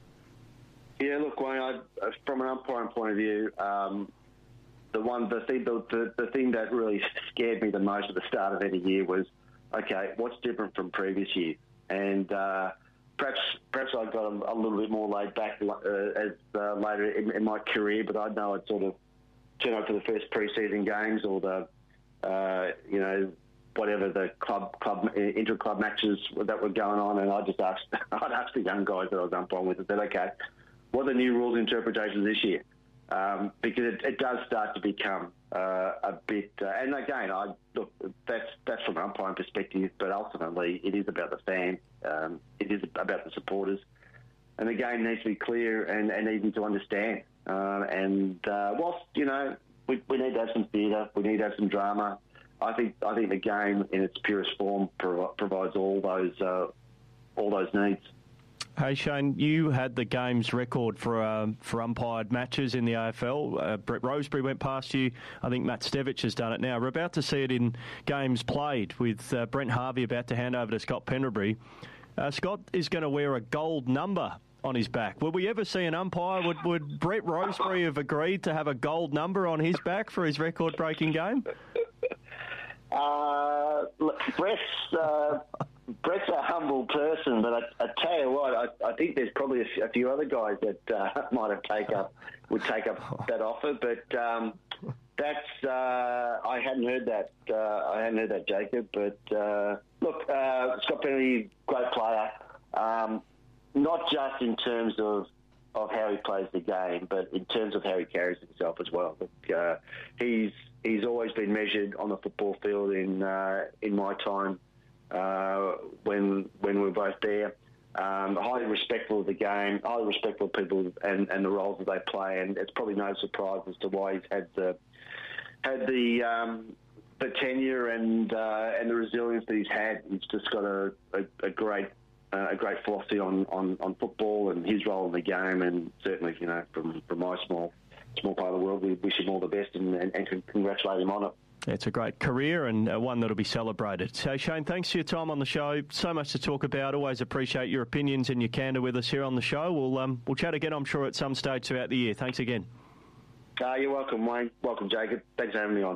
Speaker 10: Yeah, look, Wayne, I, from an umpiring point of view, um, the one the thing the, the the thing that really scared me the most at the start of any year was, okay, what's different from previous year? And uh, perhaps perhaps I got a, a little bit more laid back uh, as uh, later in, in my career, but I know I'd sort of turn up to the first pre-season games or the, uh, you know, whatever the club, club inter-club matches that were going on, and I just asked, I'd ask the young guys that I was umpiring with, I said, okay, what are the new rules interpretations this year? Um, because it, it does start to become uh, a bit, uh, and again, I look, that's that's from an umpiring perspective, but ultimately it is about the fan, um, it is about the supporters, and the game needs to be clear and, and easy to understand. Uh, and uh, whilst you know we, we need to have some theatre, we need to have some drama. I think I think the game in its purest form pro- provides all those uh, all those needs.
Speaker 1: Hey Shane, you had the game's record for um, for umpired matches in the A F L. Uh, Brett Rosebery went past you. I think Matt Stevich has done it now. We're about to see it in games played with uh, Brent Harvey about to hand over to Scott Pendlebury. Uh, Scott is going to wear a gold number on his back. Will we ever see an umpire? Would, would Brett Rosebery have agreed to have a gold number on his back for his record-breaking game?
Speaker 10: Uh, look, Brett's, uh, Brett's a humble person, but I, I tell you what, I, I think there's probably a, f- a few other guys that uh, might have take up would take up that offer. But um, that's uh, I hadn't heard that. Uh, I hadn't heard that, Jacob. But uh, look, uh, Scott Pendlebury, great player. Um, Not just in terms of, of how he plays the game, but in terms of how he carries himself as well. Look, uh, he's he's always been measured on the football field in uh, in my time uh, when when we were both there. Um, highly respectful of the game, highly respectful of people and, and the roles that they play, and it's probably no surprise as to why he's had the had the um, the tenure and uh, and the resilience that he's had. He's just got a, a, a great. Uh, a great philosophy on, on, on football and his role in the game, and certainly, you know, from, from my small small part of the world, we wish him all the best and, and, and congratulate him on it.
Speaker 1: It's a great career and uh, one that'll be celebrated. So, Shane, thanks for your time on the show. So much to talk about. Always appreciate your opinions and your candour with us here on the show. We'll um, we'll chat again, I'm sure, at some stage throughout the year. Thanks again.
Speaker 10: Uh, you're welcome, Wayne. Welcome, Jacob. Thanks for having me on.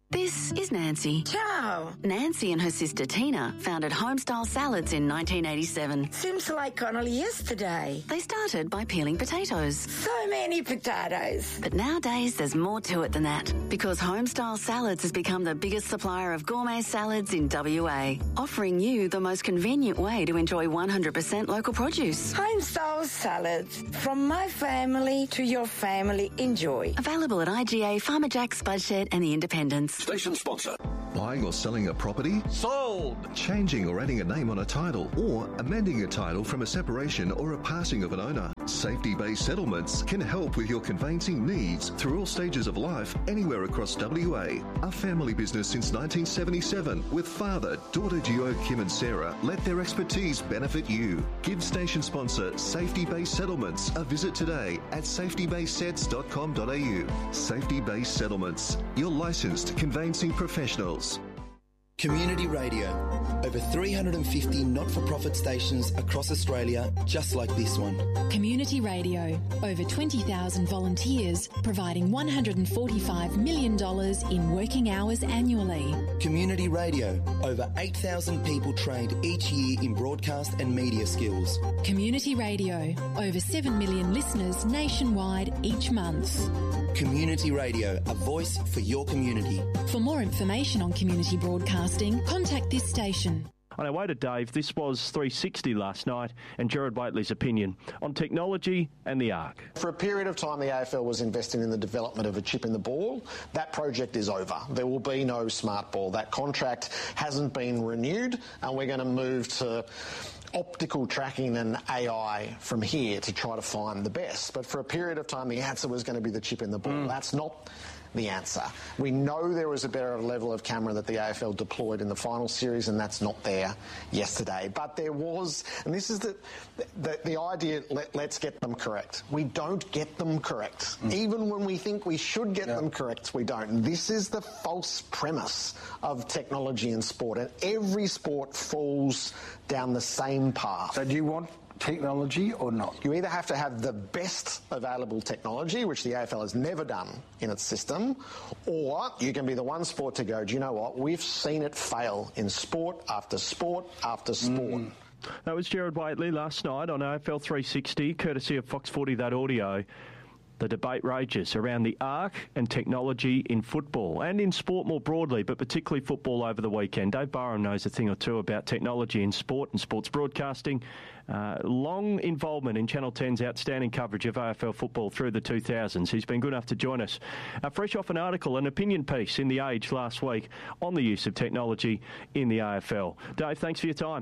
Speaker 11: This is Nancy.
Speaker 12: Ciao.
Speaker 11: Nancy and her sister Tina founded Homestyle Salads in nineteen eighty-seven.
Speaker 12: Seems like only yesterday.
Speaker 11: They started by peeling potatoes.
Speaker 12: So many potatoes.
Speaker 11: But nowadays there's more to it than that, because Homestyle Salads has become the biggest supplier of gourmet salads in W A, offering you the most convenient way to enjoy one hundred percent local produce.
Speaker 12: Homestyle Salads. From my family to your family. Enjoy.
Speaker 11: Available at I G A, Farmer Jack's, Spudshed and the Independents.
Speaker 13: Station sponsor. Buying or selling a property? Sold! Changing or adding a name on a title, or amending a title from a separation or a passing of an owner. Safety-based settlements can help with your conveyancing needs through all stages of life, anywhere across W A. A family business since nineteen seventy-seven, with father, daughter Gio, Kim and Sarah, let their expertise benefit you. Give station sponsor Safety-based Settlements a visit today at safety based sets dot com dot a u. Safety-based Settlements, your licensed conveyancing professionals.
Speaker 14: Community Radio. Over three hundred fifty not-for-profit stations across Australia, just like this one.
Speaker 15: Community Radio. Over twenty thousand volunteers, providing one hundred forty-five million dollars in working hours annually.
Speaker 14: Community Radio. Over eight thousand people trained each year in broadcast and media skills.
Speaker 15: Community Radio. Over seven million listeners nationwide each month.
Speaker 14: Community Radio. A voice for your community.
Speaker 15: For more information on community broadcasting, contact this station.
Speaker 1: On our way to Dave, this was three sixty last night, and Gerard Whateley's opinion on technology and the ARC.
Speaker 16: For a period of time, the A F L was investing in the development of a chip in the ball. That project is over. There will be no smart ball. That contract hasn't been renewed, and we're going to move to optical tracking and A I from here to try to find the best. But for a period of time, the answer was going to be the chip in the ball. Mm. That's not the answer. We know there was a better level of camera that the A F L deployed in the final series, and that's not there yesterday. But there was, and this is the the, the idea, let, let's get them correct. We don't get them correct. Mm. Even when we think we should get yeah. them correct, we don't. This is the false premise of technology in sport, and every sport falls down the same path.
Speaker 17: So do you want technology or not?
Speaker 16: You either have to have the best available technology, which the A F L has never done in its system, or you can be the one sport to go, do you know what, we've seen it fail in sport after sport after sport. Mm.
Speaker 1: That was Gerard Whateley last night on A F L three sixty, courtesy of Fox forty, that audio. The debate rages around the ARC and technology in football and in sport more broadly, but particularly football over the weekend. Dave Barham knows a thing or two about technology in sport and sports broadcasting. Uh, long involvement in Channel ten's outstanding coverage of A F L football through the two thousands. He's been good enough to join us. Uh, fresh off an article, an opinion piece in The Age last week on the use of technology in the A F L. Dave, thanks for your time.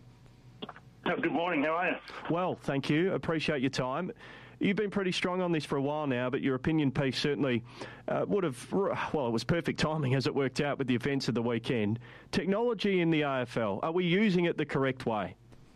Speaker 18: Oh, good morning. How are you?
Speaker 1: Well, thank you. Appreciate your time. You've been pretty strong on this for a while now, but your opinion piece certainly uh, would have, well, it was perfect timing as it worked out with the events of the weekend. Technology in the A F L, are we using it the correct way?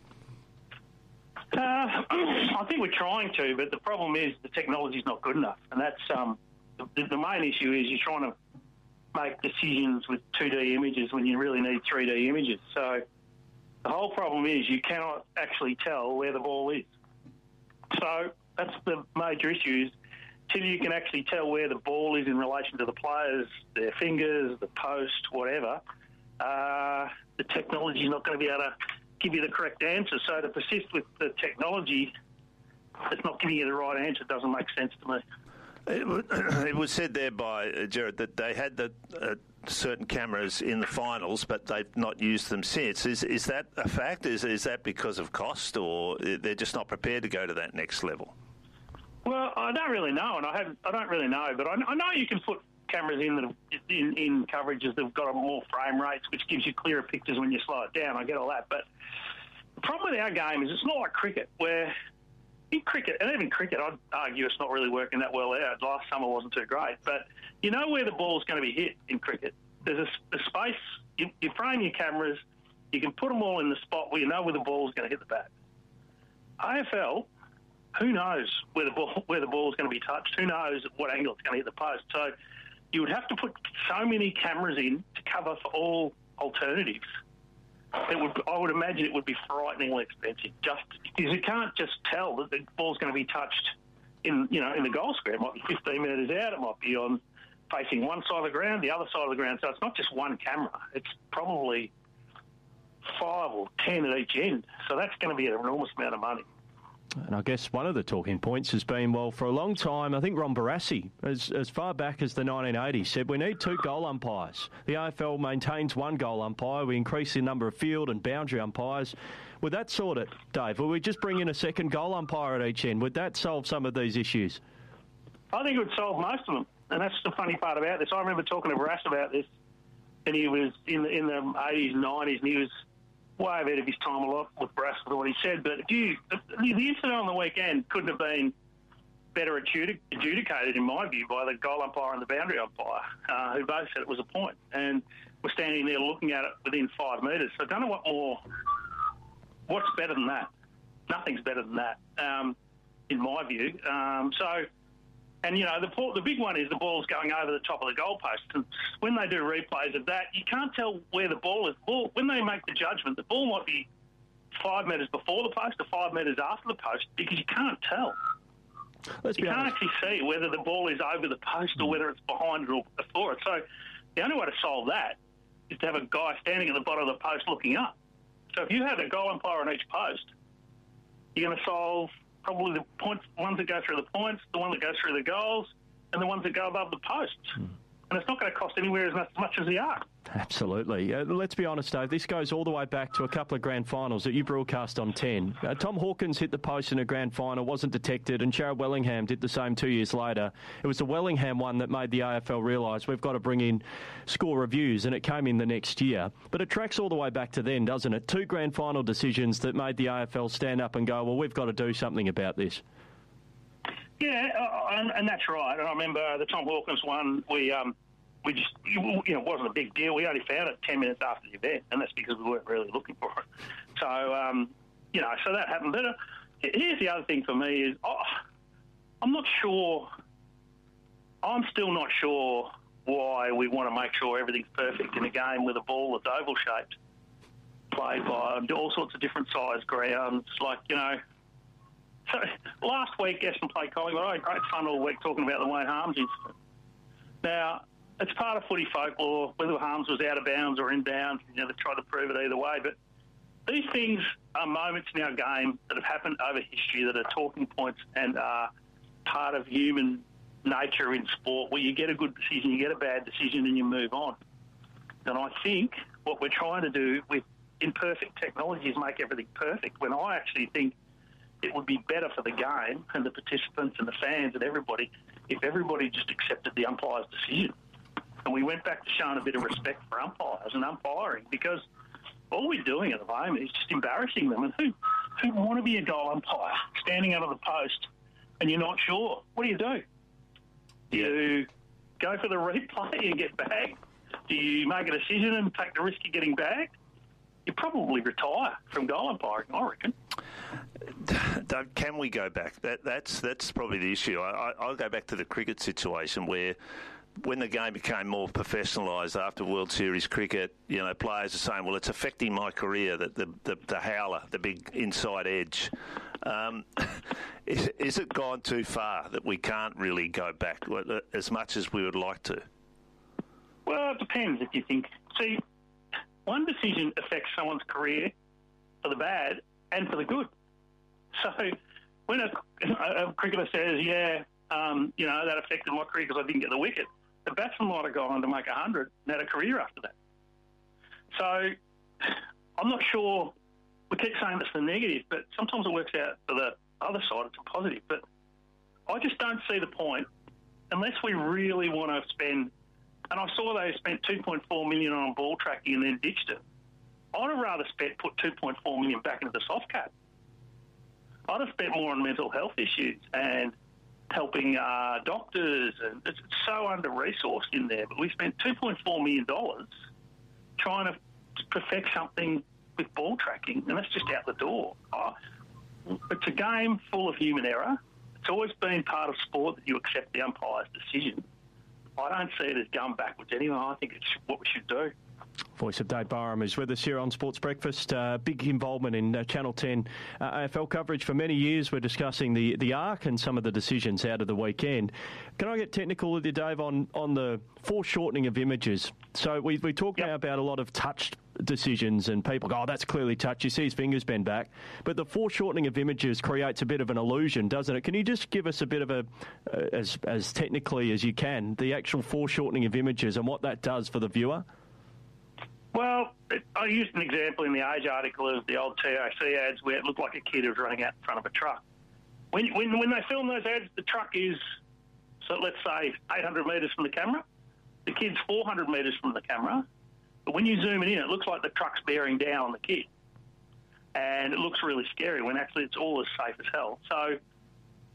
Speaker 18: Uh, I think we're trying to, but the problem is the technology's not good enough. And that's um, the, the main issue is you're trying to make decisions with two D images when you really need three D images. So the whole problem is you cannot actually tell where the ball is. So that's the major issue, is till you can actually tell where the ball is in relation to the players, their fingers, the post, whatever, uh, the technology is not going to be able to give you the correct answer. So to persist with the technology that's not giving you the right answer doesn't make sense to me.
Speaker 3: It, it was said there by uh, Gerard that they had the uh, certain cameras in the finals, but they've not used them since. Is is that a fact? Is is that because of cost, or they're just not prepared to go to that next level?
Speaker 18: Well, I don't really know, and I have I don't really know, but I, I know you can put cameras in that in, in coverages that've got more frame rates, which gives you clearer pictures when you slow it down. I get all that, but the problem with our game is it's not like cricket, where in cricket, and even cricket, I'd argue it's not really working that well out. Last summer wasn't too great, but you know where the ball's going to be hit in cricket. There's a, a space, you, you frame your cameras, you can put them all in the spot where you know where the ball's going to hit the bat. A F L, who knows where the ball where the ball's going to be touched? Who knows what angle it's going to hit the post? So you would have to put so many cameras in to cover for all alternatives. It would, I would imagine it would be frighteningly expensive, just because you can't just tell that the ball's going to be touched in, you know, in the goal square. It might be fifteen metres out. It might be on facing one side of the ground, the other side of the ground. So it's not just one camera. It's probably five or ten at each end. So that's going to be an enormous amount of money.
Speaker 1: And I guess one of the talking points has been, well, for a long time, I think Ron Barassi, as, as far back as the nineteen eighties, said we need two goal umpires. The A F L maintains one goal umpire. We increase the number of field and boundary umpires. Would that sort it, Dave? Would we just bring in a second goal umpire at each end? Would that solve some of these issues?
Speaker 18: I think it would solve most of them. And that's the funny part about this. I remember talking to Barassi about this, and he was in the, in the eighties, nineties, and he was way ahead of his time a lot with Barassi for what he said. But if you, the, the incident on the weekend couldn't have been better adjudic- adjudicated, in my view, by the goal umpire and the boundary umpire, uh, who both said it was a point. And we're standing there looking at it within five metres. So I don't know what more, what's better than that? Nothing's better than that, um, in my view. Um, so... And, you know, the the big one is the ball's going over the top of the goalpost. And when they do replays of that, you can't tell where the ball is. Ball, when they make the judgment, the ball might be five metres before the post or five metres after the post because you can't tell.
Speaker 1: Let's
Speaker 18: you
Speaker 1: be
Speaker 18: can't
Speaker 1: honest.
Speaker 18: actually see whether the ball is over the post or whether it's behind it or before it. So the only way to solve that is to have a guy standing at the bottom of the post looking up. So if you had a goal umpire on each post, you're going to solve probably the points, ones that go through the points, the one that goes through the goals, and the ones that go above the posts. Hmm. And it's not going to cost anywhere as much, as much as the art.
Speaker 1: Absolutely. Uh, let's be honest, Dave. This goes all the way back to a couple of grand finals that you broadcast on ten. Uh, Tom Hawkins hit the post in a grand final, wasn't detected, and Jared Wellingham did the same two years later. It was the Wellingham one that made the A F L realise we've got to bring in score reviews, and it came in the next year. But it tracks all the way back to then, doesn't it? Two grand final decisions that made the A F L stand up and go, well, we've got to do something about this.
Speaker 18: Yeah, uh, and, and that's right. And I remember the Tom Hawkins one, we... Um, We just, you know, it wasn't a big deal. We only found it ten minutes after the event, and that's because we weren't really looking for it. So, um, you know, so that happened. But uh, here's the other thing for me is oh, I'm not sure, I'm still not sure why we want to make sure everything's perfect in a game with a ball that's oval-shaped, played by all sorts of different size grounds. Like, you know, so last week, Essendon played Collingwood. I had great fun all week talking about the Wayne Harmes incident. Now, it's part of footy folklore, whether Harmes was out of bounds or in bounds. You know, they've tried to prove it either way. But these things are moments in our game that have happened over history that are talking points and are part of human nature in sport, where you get a good decision, you get a bad decision, and you move on. And I think what we're trying to do with imperfect technology is make everything perfect, when I actually think it would be better for the game and the participants and the fans and everybody if everybody just accepted the umpire's decision. And we went back to showing a bit of respect for umpires and umpiring, because all we're doing at the moment is just embarrassing them. And who who want to be a goal umpire standing under the post and you're not sure? What do you do? Do you go for the replay and get bagged? Do you make a decision and take the risk of getting bagged? You probably retire from goal umpiring, I reckon.
Speaker 3: Can we go back? That, that's that's probably the issue. I, I, I'll go back to the cricket situation where, when the game became more professionalised after World Series cricket, you know, players are saying, well, it's affecting my career, that the, the, the howler, the big inside edge. Um, is, is it gone too far that we can't really go back as much as we would like to?
Speaker 18: Well, it depends if you think. See, one decision affects someone's career for the bad and for the good. So when a, a cricketer says, yeah, um, you know, that affected my career because I didn't get the wicket, the batsman might have gone on to make one hundred and had a career after that. So I'm not sure. We keep saying it's the negative, but sometimes it works out for the other side. It's a positive. But I just don't see the point unless we really want to spend. And I saw they spent two point four million dollars on ball tracking and then ditched it. I'd have rather spent put two point four million dollars back into the soft cap. I'd have spent more on mental health issues and helping uh, doctors, and it's so under-resourced in there. But we spent two point four million dollars trying to perfect something with ball tracking, and that's just out the door. Oh, it's a game full of human error. It's always been part of sport that you accept the umpire's decision. I don't see it as going backwards anyway. I think it's what we should do.
Speaker 1: Voice of Dave Barham is with us here on Sports Breakfast. Uh, big involvement in uh, Channel ten uh, A F L coverage for many years. We're discussing the, the arc and some of the decisions out of the weekend. Can I get technical with you, Dave, on, on the foreshortening of images? So we, we talk yep. now about a lot of touched decisions and people go, oh, that's clearly touched. You see his fingers bend back. But the foreshortening of images creates a bit of an illusion, doesn't it? Can you just give us a bit of a, uh, as, as technically as you can, the actual foreshortening of images and what that does for the viewer?
Speaker 18: Well, I used an example in the Age article of the old T A C ads where it looked like a kid was running out in front of a truck. When when when they film those ads, the truck is, so let's say, eight hundred metres from the camera. The kid's four hundred metres from the camera. But when you zoom it in, it looks like the truck's bearing down on the kid. And it looks really scary when actually it's all as safe as hell. So